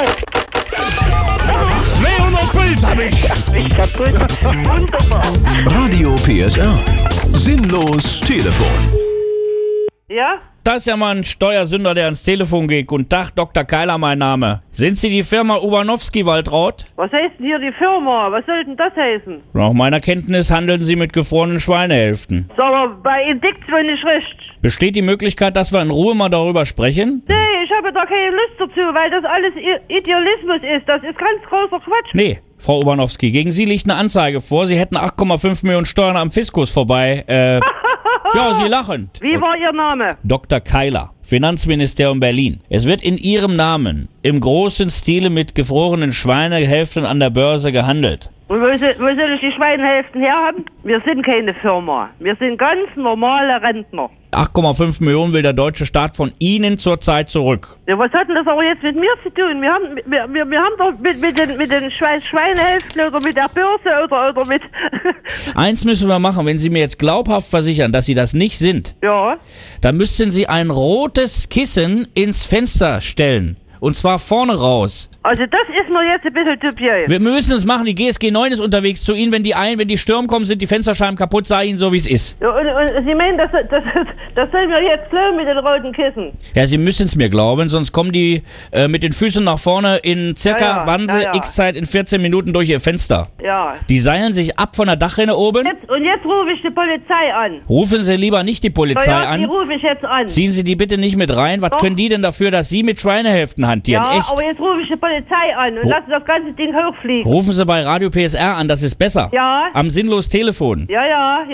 200 Puls hab ich. Ich hab wunderbar. Radio PSR. Sinnlos Telefon. Ja? Das ist ja mal ein Steuersünder, der ans Telefon geht. Guten Tag, Dr. Keiler, mein Name. Sind Sie die Firma Ubanowski-Waltraud? Was heißt denn hier die Firma? Was soll denn das heißen? Nach meiner Kenntnis handeln Sie mit gefrorenen Schweinehälften. So, aber bei Indiktion nicht recht. Besteht die Möglichkeit, dass wir in Ruhe mal darüber sprechen? Nee, ich habe da keine Lust dazu, weil das alles Idealismus ist. Das ist ganz großer Quatsch. Nee, Frau Ubanowski, gegen Sie liegt eine Anzeige vor. Sie hätten 8,5 Millionen Steuern am Fiskus vorbei. Ja, Sie lachen. Wie war Ihr Name? Dr. Keiler, Finanzministerium Berlin. Es wird in Ihrem Namen im großen Stile mit gefrorenen Schweinehälften an der Börse gehandelt. Und wo soll ich die Schweinehälften herhaben? Wir sind keine Firma. Wir sind ganz normale Rentner. 8,5 Millionen will der deutsche Staat von Ihnen zurzeit zurück. Ja, was hat denn das aber jetzt mit mir zu tun? Wir haben doch mit den Schweinehälften oder mit der Börse oder mit... Eins müssen wir machen, wenn Sie mir jetzt glaubhaft versichern, dass Sie das nicht sind. Ja. Dann müssten Sie ein rotes Kissen ins Fenster stellen. Und zwar vorne raus. Also das ist mir jetzt ein bisschen dubios. Wir müssen es machen. Die GSG 9 ist unterwegs zu Ihnen. Wenn die Stürme kommen, sind die Fensterscheiben kaputt. Sei Ihnen so, wie es ist. Ja, und Sie meinen, das soll mir jetzt glauben mit den roten Kissen? Ja, Sie müssen es mir glauben, sonst kommen die mit den Füßen nach vorne in circa, X-Zeit in 14 Minuten durch Ihr Fenster. Ja. Die seilen sich ab von der Dachrinne oben. Und jetzt rufe ich die Polizei an. Rufen Sie lieber nicht die Polizei an. Die rufe ich jetzt an. Ziehen Sie die bitte nicht mit rein. Was können die denn dafür, dass Sie mit Schweinehälften hantieren? Ja, echt? Aber jetzt rufe ich die Polizei an und lasse das ganze Ding hochfliegen. Rufen Sie bei Radio PSR an, das ist besser. Ja. Am sinnlos Telefon. Ja.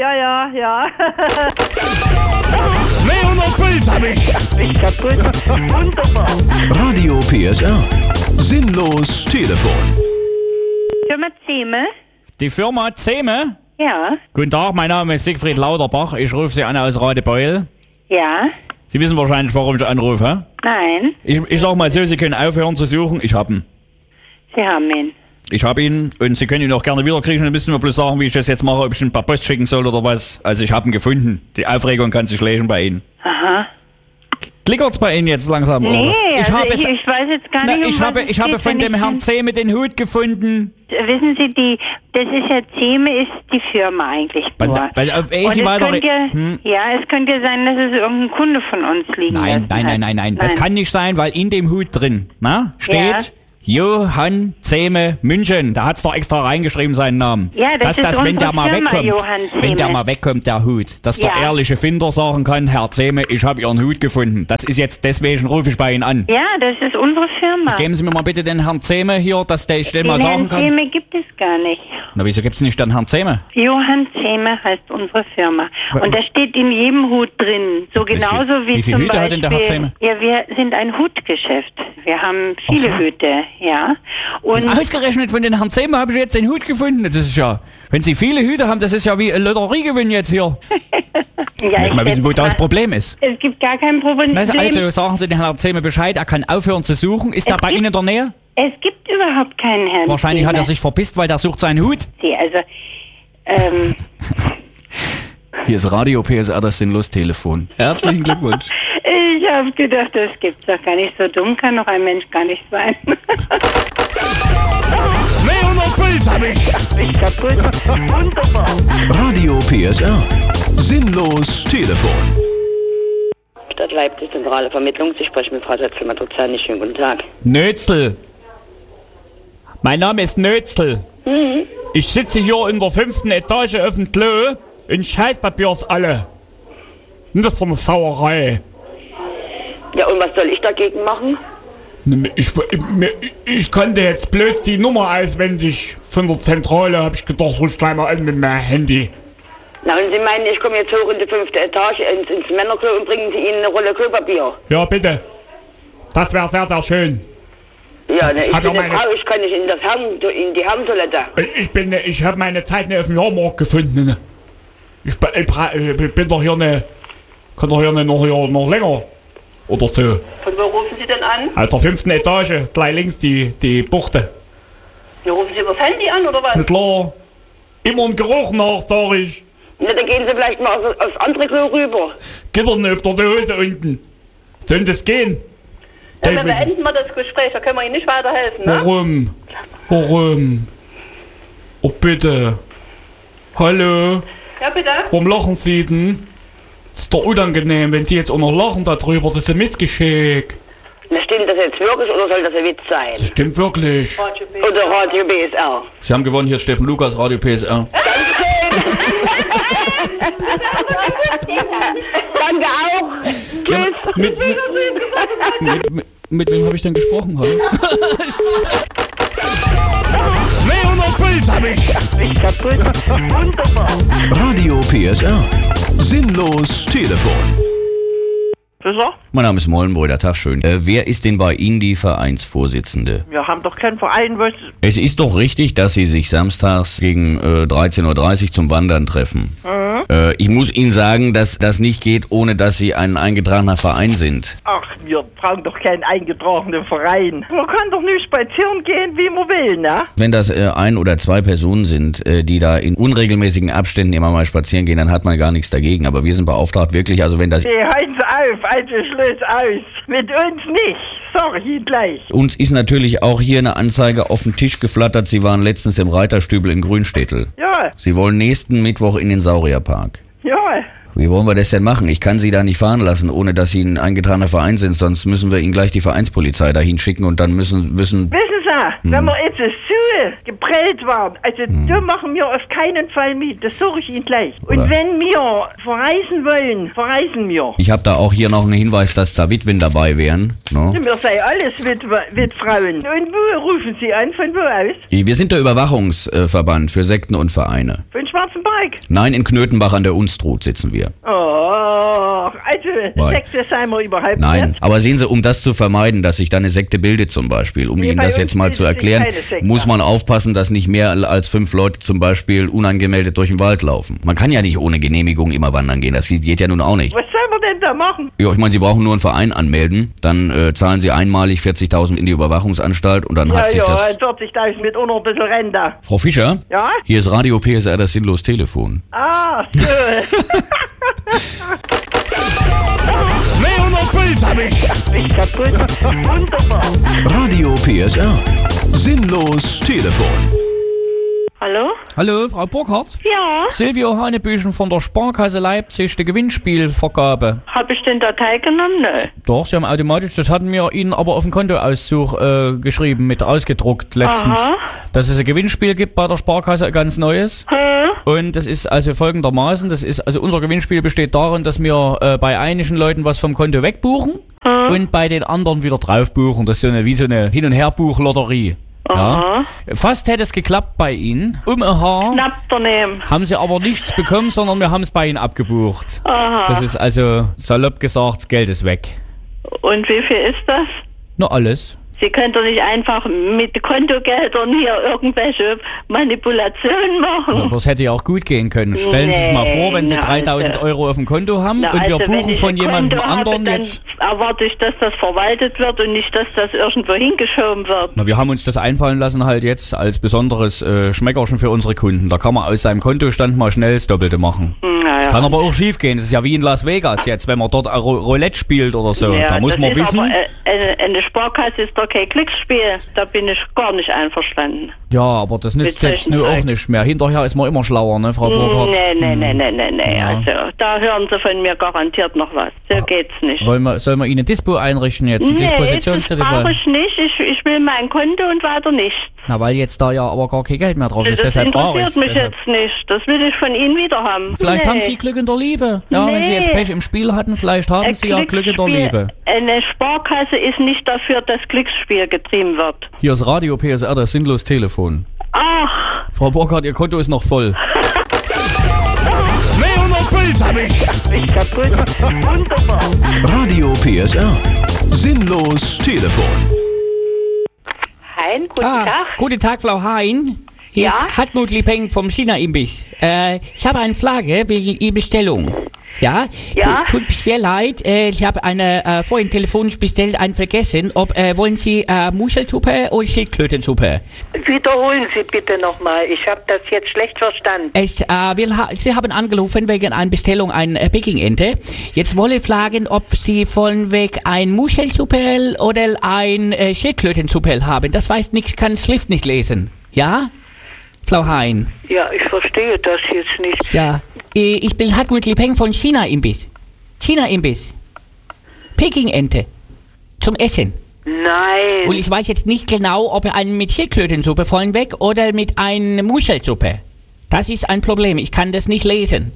200 Puls hab ich. Ich hab wunderbar. Radio PSR. Sinnlos Telefon. Firma Zehme? Die Firma Zehme? Ja. Guten Tag, mein Name ist Siegfried Lauterbach. Ich rufe Sie an aus Radebeul. Ja. Sie wissen wahrscheinlich, warum ich anrufe, hä? Nein. Ich sag mal so, Sie können aufhören zu suchen. Ich hab ihn. Sie haben ihn. Ich habe ihn und Sie können ihn auch gerne wiederkriegen. Dann müssen wir bloß sagen, wie ich das jetzt mache, ob ich ihn per Post schicken soll oder was. Also ich habe ihn gefunden. Die Aufregung kann sich legen bei Ihnen. Aha. Klickert's bei Ihnen jetzt langsam? Nee, ich weiß jetzt gar nicht, ich habe von dem Herrn Zehme den Hut gefunden. Wissen Sie, das ist ja Zehme, ist die Firma eigentlich nur. Weil auf es könnte ja sein, dass es irgendein Kunde von uns liegen Nein. Das kann nicht sein, weil in dem Hut drin steht Johann Zehme München. Da hat's doch extra reingeschrieben, seinen Namen. Ja, das ist wenn der mal Firma, wegkommt, Johann Zehme. wenn der mal wegkommt, der Hut, dass der ehrliche Finder sagen kann, Herr Zehme, ich habe Ihren Hut gefunden. Das ist jetzt, deswegen rufe ich bei Ihnen an. Ja, das ist unsere Firma. Geben Sie mir mal bitte den Herrn Zehme hier, dass der ich den mal sagen kann. Herrn Zehme gibt es gar nicht. Na, wieso gibt's nicht den Herrn Zehme? Johann Zehme heißt unsere Firma. Und da steht in jedem Hut drin. So genauso wie viele zum Hüte hat denn der Herr Zehme? Ja, wir sind ein Hutgeschäft. Wir haben viele Hüte, ja. Und ausgerechnet von den Herrn Zehme habe ich jetzt den Hut gefunden. Das ist ja, wenn Sie viele Hüte haben, das ist ja wie ein Lotteriegewinn jetzt hier. Ich möchte mal wissen, wo da das Problem ist. Es gibt gar kein Problem. Also sagen Sie den Herrn Zehme Bescheid, er kann aufhören zu suchen. Ist er bei Ihnen in der Nähe? Es gibt überhaupt keinen Herrn Wahrscheinlich Zehme. Hat er sich verpisst, weil der sucht seinen Hut. Hier ist Radio PSR, das Sinnlos-Telefon. Herzlichen Glückwunsch. Ich habe gedacht, das gibt's doch gar nicht. So dumm kann doch ein Mensch gar nicht sein. 200 Puls hab ich. Ich kaputt. Wunderbar. Radio PSR. Sinnlos Telefon. Stadt Leipzig, zentrale Vermittlung. Sie sprechen mit Frau Setzl-Matruzani. Schönen guten Tag. Nötzl. Mein Name ist Nötzl. Mhm. Ich sitze hier in der 5. Etage auf dem Klo und Scheißpapier ist alle. Und das ist eine Sauerei. Ja, und was soll ich dagegen machen? Ich konnte jetzt bloß die Nummer auswendig von der Zentrale, habe ich gedacht, ruf gleich mal an mit meinem Handy. Na, und Sie meinen, ich komme jetzt hoch in die 5. Etage ins Männerklo und bringen Sie Ihnen eine Rolle Klopapier? Ja, bitte. Das wäre sehr, sehr schön. Ja, ne, ich bin eine Frau, ich kann nicht in die Herrentoilette. Ich habe meine Zeit nicht auf dem Jahrmarkt gefunden. Ne? Ich bin doch hier kann doch hier noch länger. Oder so. Von wo rufen Sie denn an? Auf der 5. Etage, gleich links die Buchte. Ja, rufen Sie über das Handy an, oder was? Na klar. Immer ein Geruch nach, sag ich. Na, dann gehen Sie vielleicht mal aufs andere Klo rüber. Geht doch nicht auf der Hose unten. Soll das gehen? Ja, dann beenden wir das Gespräch, da können wir Ihnen nicht weiterhelfen, ne? Warum? Oh, bitte. Hallo? Ja, bitte? Warum lachen Sie denn? Das ist doch unangenehm, wenn Sie jetzt auch noch lachen darüber, das ist ein Missgeschick. Na, stimmt das jetzt wirklich oder soll das ein Witz sein? Das stimmt wirklich. Oder Radio PSR. Sie haben gewonnen, hier ist Steffen Lukas, Radio PSR. Danke auch. Tschüss. Ja, mit wem habe ich denn gesprochen? 200 Puls hab ich. Ich kaputt. Wunderbar. Radio PSR. Sinnlos Telefon. Mein Name ist Mollenbrüder, Tag schön. Wer ist denn bei Ihnen die Vereinsvorsitzende? Wir haben doch keinen Verein, was... Es ist doch richtig, dass Sie sich samstags gegen 13:30 Uhr zum Wandern treffen. Mhm. Ich muss Ihnen sagen, dass das nicht geht, ohne dass Sie ein eingetragener Verein sind. Ach, wir brauchen doch keinen eingetragenen Verein. Man kann doch nicht spazieren gehen, wie man will, ne? Wenn das 1 oder 2 Personen sind, die da in unregelmäßigen Abständen immer mal spazieren gehen, dann hat man gar nichts dagegen. Aber wir sind beauftragt wirklich, also wenn das... Hey, halten Sie auf, also Schluss aus. Mit uns nicht, sag ich Ihnen gleich. Uns ist natürlich auch hier eine Anzeige auf den Tisch geflattert. Sie waren letztens im Reiterstübel in Grünstädtel. Ja. Sie wollen nächsten Mittwoch in den Saurierpark. Ja. Wie wollen wir das denn machen? Ich kann Sie da nicht fahren lassen, ohne dass Sie ein eingetragener Verein sind, sonst müssen wir Ihnen gleich die Vereinspolizei dahin schicken und dann wissen... Wissen Sie, wenn wir jetzt so geprellt waren, also da machen wir auf keinen Fall mit, das sage ich Ihnen gleich. Und wenn wir verreisen wollen, verreisen wir. Ich habe da auch hier noch einen Hinweis, dass da Witwen dabei wären. No? Wir sei alles Witfrauen. Und wo rufen Sie an, von wo aus? Wir sind der Überwachungsverband für Sekten und Vereine. Von Schwarzenberg? Nein, in Knötenbach an der Unstrut sitzen wir. Oh, doch. Also, Sekte seien wir überhaupt Nein, nicht. aber sehen Sie, um das zu vermeiden, dass sich da eine Sekte bildet zum Beispiel, um Ihnen das jetzt mal zu erklären, muss man aufpassen, dass nicht mehr als 5 Leute zum Beispiel unangemeldet durch den Wald laufen. Man kann ja nicht ohne Genehmigung immer wandern gehen, das geht ja nun auch nicht. Was sollen wir denn da machen? Ja, ich meine, Sie brauchen nur einen Verein anmelden, dann zahlen Sie einmalig 40.000 in die Überwachungsanstalt und dann hat sich das... Ja, 40.000 mit auch noch ein bisschen Rente. Frau Fischer? Ja? Hier ist Radio PSR, das sinnlos Telefon. Ah, schön. 200 Puls hab ich. Ich kaputt. Wunderbar. Radio PSR. Sinnlos Telefon. Hallo? Hallo, Frau Burkhardt? Ja. Silvio Hanebüchen von der Sparkasse Leipzig, die Gewinnspielvergabe. Habe ich denn da teilgenommen? Nö. Doch, Sie haben automatisch, das hatten wir Ihnen aber auf dem Kontoauszug geschrieben, mit ausgedruckt letztens. Aha. Dass es ein Gewinnspiel gibt bei der Sparkasse, ganz neues. Und das ist also folgendermaßen, also unser Gewinnspiel besteht darin, dass wir bei einigen Leuten was vom Konto wegbuchen und bei den anderen wieder drauf buchen. Das ist wie so eine Hin- und Her-Buch-Lotterie. Ja. Fast hätte es geklappt bei Ihnen. Um ein Haar knapp daneben. haben Sie aber nichts bekommen, sondern wir haben es bei Ihnen abgebucht. Aha. Das ist also, salopp gesagt, das Geld ist weg. Und wie viel ist das? Nur alles. Sie können doch nicht einfach mit Kontogeldern hier irgendwelche Manipulationen machen. Ja, das hätte ja auch gut gehen können. Stellen Sie sich mal vor, wenn Sie 3.000 Euro auf dem Konto haben und wir buchen von jemandem anderen jetzt... erwarte ich, dass das verwaltet wird und nicht, dass das irgendwo hingeschoben wird. Na, wir haben uns das einfallen lassen halt jetzt als besonderes Schmeckerchen für unsere Kunden. Da kann man aus seinem Kontostand mal schnell das Doppelte machen. Naja. Das kann aber auch schief gehen. Das ist ja wie in Las Vegas jetzt, wenn man dort Roulette spielt oder so. Ja, da muss man wissen... Aber, eine Sparkasse ist doch kein Glücksspiel. Da bin ich gar nicht einverstanden. Ja, aber das nützt jetzt nur auch nicht mehr. Hinterher ist man immer schlauer, ne, Frau Burkhardt? Nee. Ja. Also, da hören Sie von mir garantiert noch was. So geht's nicht. Sollen wir Ihnen Dispo einrichten jetzt? Dispositionskredit? Das brauche ich nicht. Ich will mein Konto und weiter nichts. Na, weil jetzt da ja aber gar kein Geld mehr drauf ist. Deshalb frage ich. Das interessiert mich jetzt nicht. Das will ich von Ihnen wieder haben. Vielleicht haben Sie Glück in der Liebe. Ja, wenn Sie jetzt Pech im Spiel hatten, vielleicht haben Sie ja Glück in der Liebe. Eine Sparkasse ist nicht dafür, dass Glücksspiel getrieben wird. Hier ist Radio PSR, das sinnlos Telefon. Ach. Frau Burkhardt, Ihr Konto ist noch voll. 200 Puls hab ich. Ich kaputt. Wunderbar. Radio PSR. Sinnlos Telefon. Hein, guten Tag. Guten Tag, Frau Hein. Hier ist Hartmut Lipeng vom China-Imbiss. Ich habe eine Frage wegen Ihrer Bestellung. Ja? Tut mir sehr leid. Ich habe vorhin telefonisch bestellt, einen vergessen. Wollen Sie Muschelsuppe oder Schildkrötensuppe? Wiederholen Sie bitte nochmal. Ich habe das jetzt schlecht verstanden. Sie haben angerufen wegen einer Bestellung, eine Peking-Ente. Jetzt wollte ich fragen, ob Sie von weg ein Muschelsuppe oder ein Schildkrötensuppe haben. Das weiß nicht, kann Schrift nicht lesen. Ja? Frau Hein. Ja, ich verstehe das jetzt nicht. Ja, ich bin Hartmut Lipeng von China-Imbiss. China-Imbiss. Peking-Ente. Zum Essen. Nein. Und ich weiß jetzt nicht genau, ob einen mit Schildkrötensuppe vornweg oder mit einer Muschelsuppe. Das ist ein Problem. Ich kann das nicht lesen.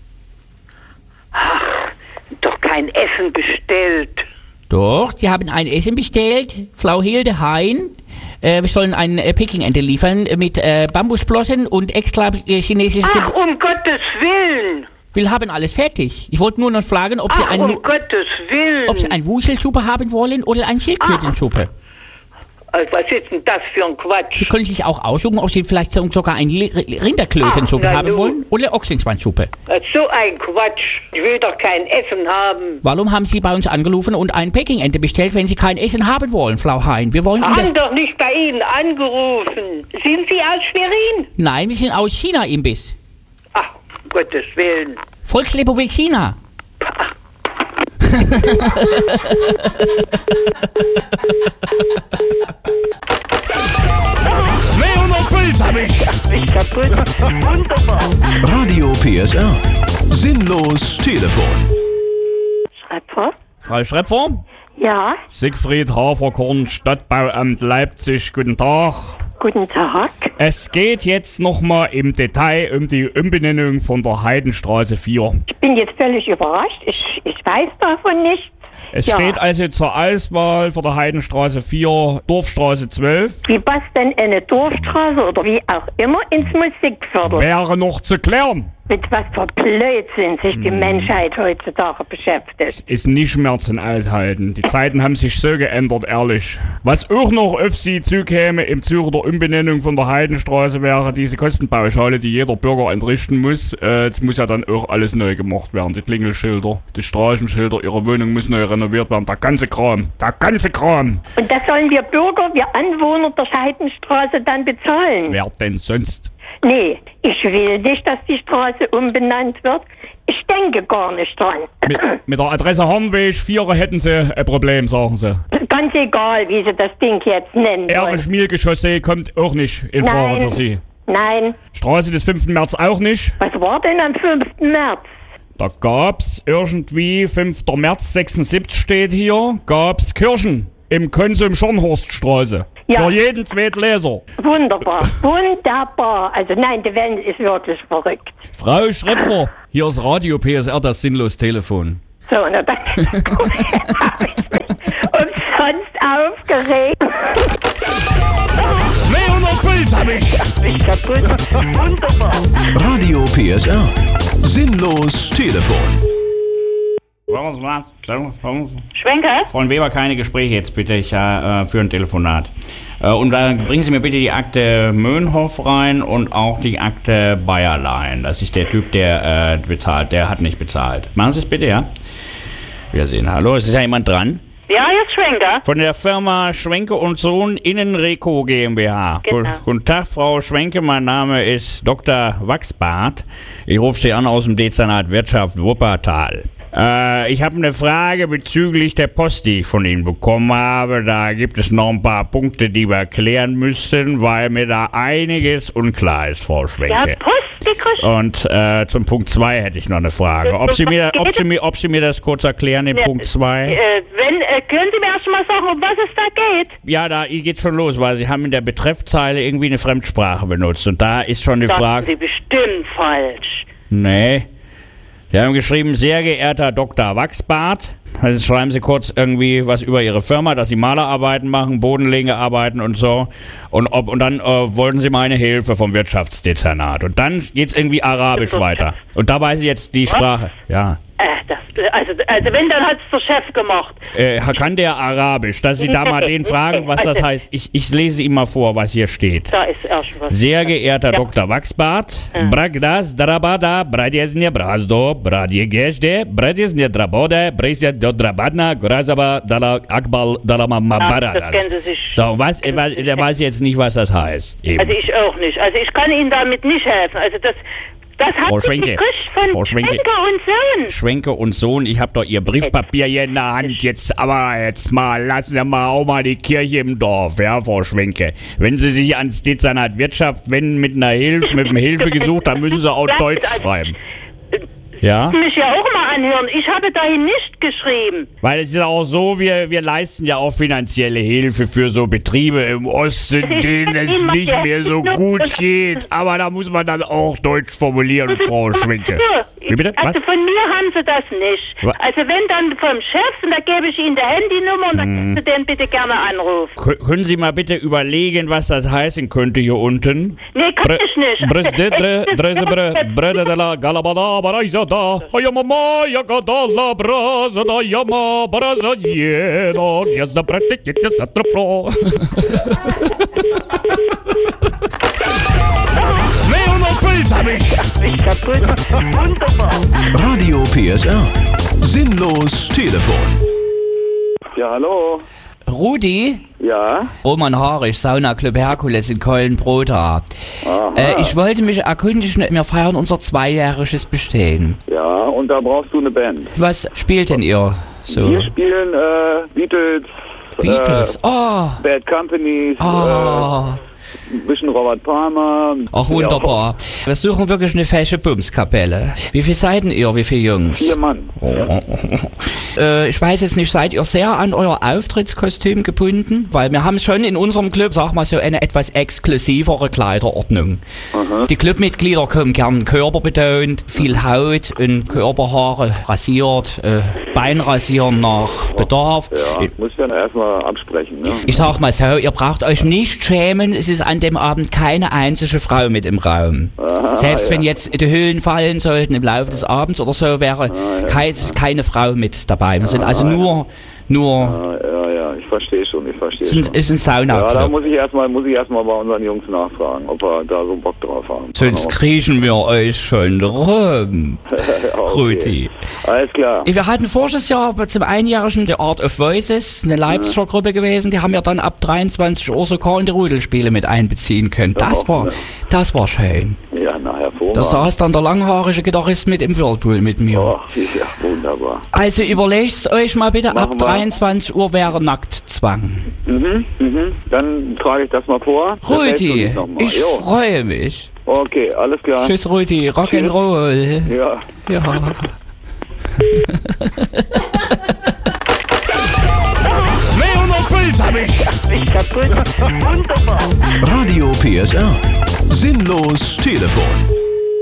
Ach, doch kein Essen bestellt. Doch, Sie haben ein Essen bestellt, Frau Hilde Hein. Wir sollen eine Peking-Ente liefern mit Bambusblossen und extra chinesisches... Ach, um Gottes Willen! Wir haben alles fertig. Ich wollte nur noch fragen, ob Sie um Gottes Willen! Ob Sie eine Wuschelsuppe haben wollen oder eine Schildkrötensuppe. Was ist denn das für ein Quatsch? Sie können sich auch aussuchen, ob Sie vielleicht sogar eine Rinderklötensuppe haben wollen oder Ochsenschwanzsuppe. So ein Quatsch. Ich will doch kein Essen haben. Warum haben Sie bei uns angerufen und eine Peking-Ente bestellt, wenn Sie kein Essen haben wollen, Frau Hein? Wir wollen haben doch nicht bei Ihnen angerufen. Sind Sie aus Schwerin? Nein, wir sind aus China-Imbiss. Ach, um Gottes Willen. Volksrepublik China. 200 Puls hab ich. Ich kaputt. Wunderbar. Radio PSR. Sinnlos Telefon. Schrepfer? Frau Schrepfer? Ja? Siegfried Haferkorn, Stadtbauamt Leipzig, guten Tag. Guten Tag. Es geht jetzt nochmal im Detail um die Umbenennung von der Heidenstraße 4. Ich bin jetzt völlig überrascht. Ich weiß davon nichts. Es steht also zur Auswahl für die Heidenstraße 4 Dorfstraße 12. Wie passt denn eine Dorfstraße oder wie auch immer ins Musikviertel? Wäre noch zu klären. Mit was für Blödsinn sich die Menschheit heutzutage beschäftigt. Ist nicht mehr zum Aushalten. Die Zeiten haben sich so geändert, ehrlich. Was auch noch auf Sie zukäme im Zuge der Umbenennung von der Heidenstraße wäre diese Kostenpauschale, die jeder Bürger entrichten muss. Das muss ja dann auch alles neu gemacht werden. Die Klingelschilder, die Straßenschilder, Ihre Wohnung muss neu renoviert werden. Der ganze Kram. Und das sollen wir Bürger, wir Anwohner der Heidenstraße dann bezahlen? Wer denn sonst? Nee, ich will nicht, dass die Straße umbenannt wird. Ich denke gar nicht dran. Mit der Adresse Hornweg 4 hätten Sie ein Problem, sagen Sie. Ganz egal, wie Sie das Ding jetzt nennen. Erle-Schmielke-Chaussee kommt auch nicht in Frage für Sie. Nein. Straße des 5. März auch nicht. Was war denn am 5. März? Da gab's irgendwie, 5. März 76 steht hier, gab's Kirchen im Konsum Schornhorststraße. Ja. Für jeden zweiten Leser. Wunderbar, wunderbar. Also nein, die Welt ist wirklich verrückt. Frau Schröpfer, hier ist Radio PSR, das Sinnlos-Telefon. So, na dann habe ich mich umsonst aufgeregt. 200 Puls hab ich. Ich kaputt. Wunderbar. Radio PSR. Sinnlos Telefon. Schwenker? Frau Weber, keine Gespräche jetzt bitte, ich für ein Telefonat. Und bringen Sie mir bitte die Akte Möhnhoff rein und auch die Akte Bayerlein. Das ist der Typ, der bezahlt, der hat nicht bezahlt. Machen Sie es bitte, ja? Wiedersehen. Hallo, ist ja jemand dran? Ja, hier ist Schwenker. Von der Firma Schwenke und Sohn Innenreco GmbH. Genau. Guten Tag, Frau Schwenke, mein Name ist Dr. Wachsbart. Ich rufe Sie an aus dem Dezernat Wirtschaft Wuppertal. Ich habe eine Frage bezüglich der Post, die ich von Ihnen bekommen habe. Da gibt es noch ein paar Punkte, die wir klären müssen, weil mir da einiges unklar ist, Frau Schwenke. Ja, Post gekriegt. Und zum Punkt 2 hätte ich noch eine Frage. Ob Sie mir das kurz erklären, den Punkt 2? Können Sie mir erst mal sagen, um was es da geht? Ja, da geht schon los, weil Sie haben in der Betreffzeile irgendwie eine Fremdsprache benutzt. Und da ist schon die Frage... Sie bestimmt falsch. Nee. Sie haben geschrieben, sehr geehrter Dr. Wachsbart. Also schreiben Sie kurz irgendwie was über Ihre Firma, dass Sie Malerarbeiten machen, Bodenlegearbeiten und so. Und dann wollten Sie meine Hilfe vom Wirtschaftsdezernat. Und dann geht's irgendwie arabisch weiter. Und da weiß ich jetzt die Sprache. Ja. Also wenn, dann hat's der Chef gemacht. Kann der Arabisch, dass Sie da mal den fragen, was das heißt. Ich lese ihm mal vor, was hier steht. Da ist erst was. Sehr geehrter Dr. Wachsbart, Bragdas Darabada, Bradjesne Brazdo, Bradjegeshde, Bradjesne Drabode, Bresja Dodrabadna, Grazaba Dala Akbal Dalamabara. Das kennen Sie sich. So, der weiß jetzt nicht, was das heißt. Eben. Also ich auch nicht. Also ich kann Ihnen damit nicht helfen. Also das hat sich gekriegt von Schwenke und Sohn. Schwenke und Sohn, ich hab doch Ihr Briefpapier hier in der Hand. Jetzt mal, lassen Sie mal auch mal die Kirche im Dorf, ja, Frau Schwenke. Wenn Sie sich ans Dezernat Wirtschaft wenden mit einer Hilfe, mit einem Hilfegesuch, dann müssen Sie auch Deutsch schreiben. Ja? Ich muss mich ja auch mal anhören. Ich habe dahin nicht geschrieben. Weil es ist auch so, wir leisten ja auch finanzielle Hilfe für so Betriebe im Osten, denen es nicht mehr so gut geht. Aber da muss man dann auch Deutsch formulieren, Frau Schwenke. Wie bitte? Was? Also von mir haben Sie das nicht. Also wenn dann vom Chef, und da gebe ich Ihnen die Handynummer und dann können Sie den bitte gerne anrufen. Können Sie mal bitte überlegen, was das heißen könnte hier unten? Nee, kann ich nicht. Da, ja mama, ja gadala braza da yama braza jeno, jazda praktik das atropro. 200 Puls hab ich. Ich kaputt. Wunderbar. Radio PSR. Sinnlos Telefon. Ja, hallo. Rudi? Ja? Roman Harisch, Sauna Club Herkules in Köln-Broda. Ich wollte mich erkundigen, wir feiern unser 2-jähriges Bestehen. Ja, und da brauchst du eine Band. Was spielt denn ihr so? Wir spielen Beatles. Bad Companies. Ein bisschen Robert Palmer. Ach, wunderbar. Ja. Wir suchen wirklich eine fesche Bumskapelle. Wie viele seid ihr? Wie viele Jungs? 4 Mann. Ich weiß jetzt nicht, seid ihr sehr an euer Auftrittskostüm gebunden? Weil wir haben schon in unserem Club, sag mal so, eine etwas exklusivere Kleiderordnung. Aha. Die Clubmitglieder kommen gern körperbetont, viel Haut und Körperhaare rasiert, Beinrasieren nach Bedarf. Ja, muss ich dann erstmal absprechen. Ne? Ich sag mal so, ihr braucht euch nicht schämen, es ist an an dem Abend keine einzige Frau mit im Raum. Aha, Selbst wenn jetzt die Hüllen fallen sollten im Laufe des Abends oder so, wäre keine Frau mit dabei. Wir sind also nur Ja, ich verstehe schon. ist ein Sauna. Ja, da muss ich erstmal bei unseren Jungs nachfragen, ob wir da so Bock drauf haben. Sonst kriechen wir euch schon rum. Rudi. Alles klar. Wir hatten voriges Jahr zum Einjährigen The Art of Voices, eine Leipziger Gruppe gewesen, die haben ja dann ab 23 Uhr sogar in die Rudelspiele mit einbeziehen können. Das war schön. Ja, hervorragend. Da saß dann der langhaarige Gitarrist mit im Whirlpool mit mir. Ja, wunderbar. Also überlegt euch mal bitte, ab 23 Uhr wäre Nacktzwang. Dann trage ich das mal vor. Rudi, ich freue mich. Okay, alles klar. Tschüss Rudi, Rock'n'Roll. Ja. 200 Puls hab ich. Ich kaputt. Wunderbar. Radio PSR. Sinnlos Telefon.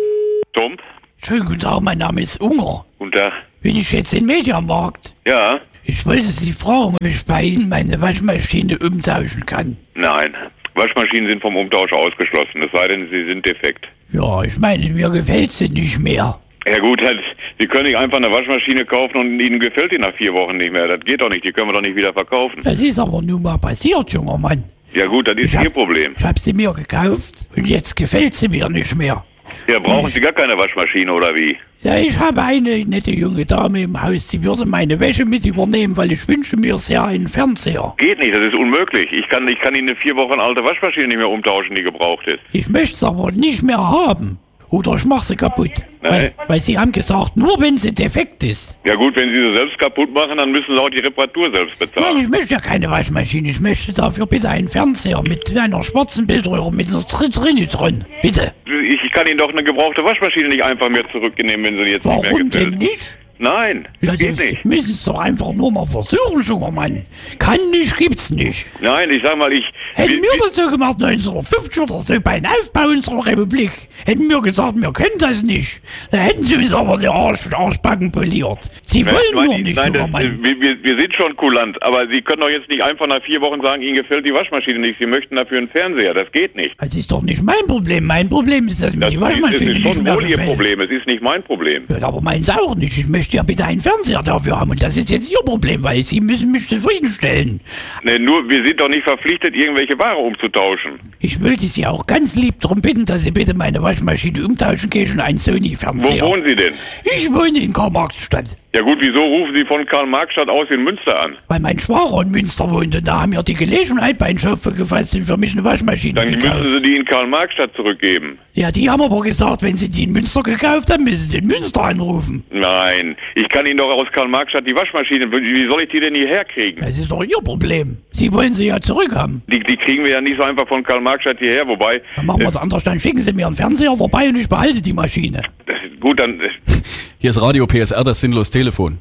Tom? Schönen guten Tag, mein Name ist Unger. Guten Tag. Bin ich jetzt im Mediamarkt? Ja. Ich wollte Sie fragen, ob ich bei Ihnen meine Waschmaschine umtauschen kann. Nein. Waschmaschinen sind vom Umtausch ausgeschlossen, es sei denn, sie sind defekt. Ja, ich meine, mir gefällt sie nicht mehr. Ja gut, Sie können nicht einfach eine Waschmaschine kaufen und Ihnen gefällt die nach 4 Wochen nicht mehr. Das geht doch nicht, die können wir doch nicht wieder verkaufen. Das ist aber nun mal passiert, junger Mann. Ja gut, das ist Ihr Problem. Ich habe sie mir gekauft und jetzt gefällt sie mir nicht mehr. Ja, brauchen Sie gar keine Waschmaschine oder wie? Ja, ich habe eine nette junge Dame im Haus, sie würde meine Wäsche mit übernehmen, weil ich wünsche mir sehr einen Fernseher. Geht nicht, das ist unmöglich. Ich kann Ihnen eine 4 Wochen alte Waschmaschine nicht mehr umtauschen, die gebraucht ist. Ich möchte es aber nicht mehr haben. Oder ich mache sie kaputt. Weil Sie haben gesagt, nur wenn sie defekt ist. Ja gut, wenn Sie sie selbst kaputt machen, dann müssen Sie auch die Reparatur selbst bezahlen. Nein, ich möchte ja keine Waschmaschine. Ich möchte dafür bitte einen Fernseher mit einer schwarzen Bildröhre mit einer Trinitron. Bitte. Ich kann Ihnen doch eine gebrauchte Waschmaschine nicht einfach mehr zurücknehmen, wenn sie jetzt nicht mehr gefällt. Warum denn nicht? Nein, ja, geht nicht. Müssen es doch einfach nur mal versuchen, junger Mann. Kann nicht, gibt's nicht. Nein, ich sag mal, hätten wir das so gemacht 1950 oder so bei einem Aufbau unserer Republik, hätten wir gesagt, wir können das nicht. Da hätten sie uns aber die Arschbacken poliert. Sie wollen nur nicht, junger Mann. Wir sind schon kulant, aber Sie können doch jetzt nicht einfach nach 4 Wochen sagen, Ihnen gefällt die Waschmaschine nicht, Sie möchten dafür einen Fernseher. Das geht nicht. Das ist doch nicht mein Problem. Mein Problem ist, dass mir die Waschmaschine nicht mehr gefällt. Das ist schon wohl Ihr Problem, es ist nicht mein Problem. Ja, aber meins auch nicht. Ich möchte ja bitte einen Fernseher dafür haben und das ist jetzt Ihr Problem, weil Sie müssen mich zufriedenstellen. Ne, nur, wir sind doch nicht verpflichtet, irgendwelche Ware umzutauschen. Ich wollte Sie auch ganz lieb darum bitten, dass Sie bitte meine Waschmaschine umtauschen können und einen Sony-Fernseher. Wo wohnen Sie denn? Ich wohne in Karl-Marx-Stadt. Ja gut, wieso rufen Sie von Karl-Marx-Stadt aus in Münster an? Weil mein Schwager in Münster wohnt und da haben wir die Gelegenheit bei einem Schöpfer gefasst und für mich eine Waschmaschine Dann gekauft. müssen Sie die in Karl-Marx-Stadt zurückgeben. Ja, die haben aber gesagt, wenn Sie die in Münster gekauft haben, müssen Sie in Münster anrufen. Nein, ich kann Ihnen doch aus Karl-Marx-Stadt die Waschmaschine, wie soll ich die denn hierher kriegen? Das ist doch Ihr Problem. Sie wollen sie ja zurückhaben. Die kriegen wir ja nicht so einfach von Karl-Marx-Stadt hierher, wobei... Dann machen wir es anders, dann schicken Sie mir einen Fernseher vorbei und ich behalte die Maschine. Das ist gut, dann... Hier ist Radio PSR, das sinnlos Telefon.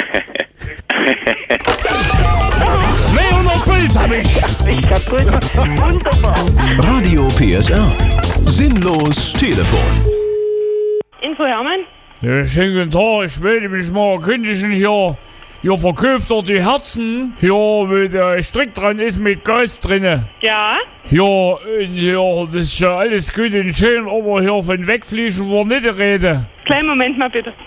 200 Puls hab ich. Ich kaputt. Wunderbar. Radio PSR. Sinnlos Telefon. Info Hermann? Ja, schönen guten Tag, ich wollte mich mal erkundigen hier. Hier verkauft er die Herzen, hier wo der Strick dran ist mit Gas drinne. Ja? Ja, das ist ja alles gut und schön, aber hier von wegfliegen war nicht die Rede. Kleinen Moment mal bitte.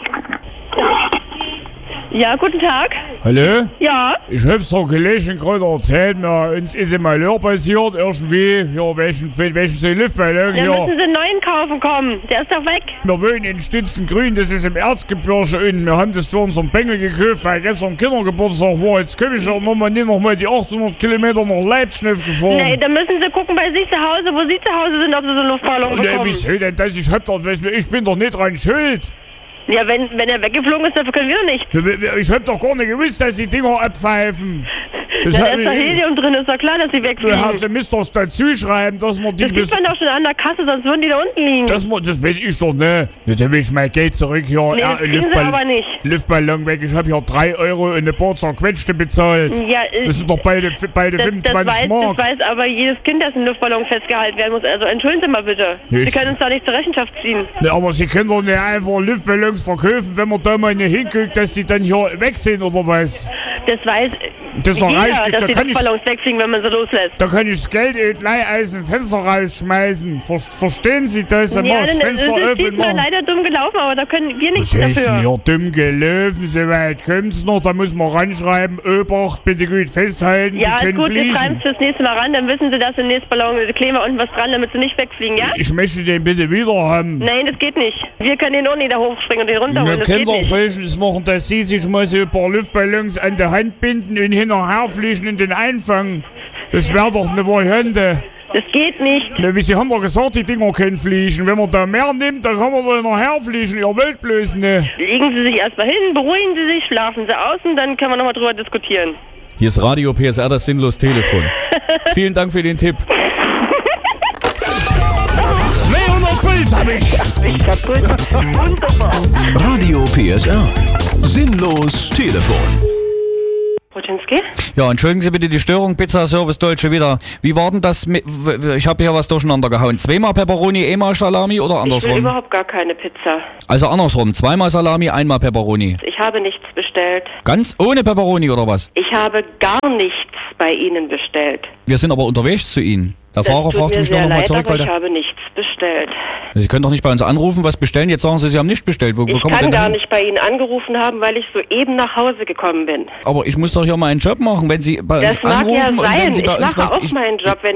Ja, guten Tag. Hallo? Ja? Ich hab's doch gelesen, gerade erzählt, uns ist ein Malheur passiert, irgendwie, ja, welchen so Luftballon hier. Ja, müssen Sie einen neuen kaufen kommen, der ist doch weg. Wir wohnen in Stützengrün, das ist im Erzgebirge und wir haben das für unseren Bengel gekauft, weil gestern Kindergeburtstag war. Jetzt komme ich auch nochmal die 800 Kilometer nach Leipzig gefahren. Nee, dann müssen Sie gucken bei sich zu Hause, wo Sie zu Hause sind, ob Sie so einen Luftballon bekommen. Nee, wieso denn das? Ich bin doch nicht dran schuld. Ja, wenn er weggeflogen ist, dafür können wir doch nicht. Ich hab doch gar nicht gewusst, dass die Dinger abpfeifen. Da ist doch Helium drin, ist doch klar, dass sie wegfliegen. Du müsst doch dazu schreiben, dass man die... Das sieht man doch schon an der Kasse, sonst würden die da unten liegen. Das weiß ich doch, ne? Dann will ich mein Geld zurück hier. Nee, das kriegen Sie aber nicht. Luftballon weg. Ich hab hier 3 Euro und eine paar zerquetschte bezahlt. Ja, das sind doch beide 25 Mark. Das weiß aber jedes Kind, dass ein Luftballon festgehalten werden muss. Also entschuldigen Sie mal bitte. Sie können uns da nicht zur Rechenschaft ziehen. Ne, aber Sie können doch nicht einfach Luftballons verkaufen, wenn man da mal nicht hinguckt, dass sie dann hier weg sind, oder was? Das weiß... Das ist doch reichlich. Dass die Luftballons wegfliegen, wenn man sie loslässt. Da kann ich das Geld gleich aus dem Fenster rausschmeißen. Verstehen Sie das? Dann mach ich das Fenster das öffnen. ist mal leider dumm gelaufen, aber da können wir nichts dafür. Das ist ja dumm gelaufen, so weit kommt's noch. Da muss man ranschreiben, Obacht, bitte gut festhalten, ja, die können gut, fliegen. wir schreiben es fürs nächste Mal ran, dann wissen Sie, dass im nächsten Ballon kleben wir unten was dran, damit sie nicht wegfliegen, ja? Ich möchte den bitte wieder haben. Nein, das geht nicht. Wir können den auch nicht da hochspringen und den runterholen, das geht nicht. Wir können doch Folgendes machen, dass Sie sich mal so ein paar Luftballons an der Hand binden und hinterher fliegen und den einfangen. Das wäre doch eine Variante. Das geht nicht. Na, wie Sie haben doch gesagt, die Dinger können fliegen. Wenn man da mehr nimmt, dann kann man da nachher fliegen. Ihr wollt bloß ne. Legen Sie sich erstmal hin, beruhigen Sie sich, schlafen Sie aus und dann können wir nochmal drüber diskutieren. Hier ist Radio PSR, das sinnlos Telefon. Vielen Dank für den Tipp. 200 Puls hab ich. Ich kaputt. Wunderbar. Radio PSR. Sinnlos Telefon. Ruczynski? Ja, entschuldigen Sie bitte die Störung, Pizza Service Deutsche wieder. Wie war denn das mit, ich habe hier was durcheinander gehauen. Zweimal Pepperoni, einmal Salami oder andersrum? Ich will überhaupt gar keine Pizza. Also andersrum, zweimal Salami, einmal Pepperoni. Ich habe nichts bestellt. Ganz ohne Pepperoni oder was? Ich habe gar nichts bei Ihnen bestellt. Wir sind aber unterwegs zu Ihnen. Der Fahrer fragt mich nur noch mal zurück, weil ich habe nichts bestellt. Sie können doch nicht bei uns anrufen, was bestellen. Jetzt sagen Sie, Sie haben nicht bestellt. Wo ich kommen kann Sie denn gar nicht bei Ihnen angerufen haben, weil ich soeben nach Hause gekommen bin. Aber ich muss doch hier mal einen Job machen, wenn Sie bei uns anrufen. Das mag ja sein. Und wenn Sie bei ich uns mache auch meinen Job, wenn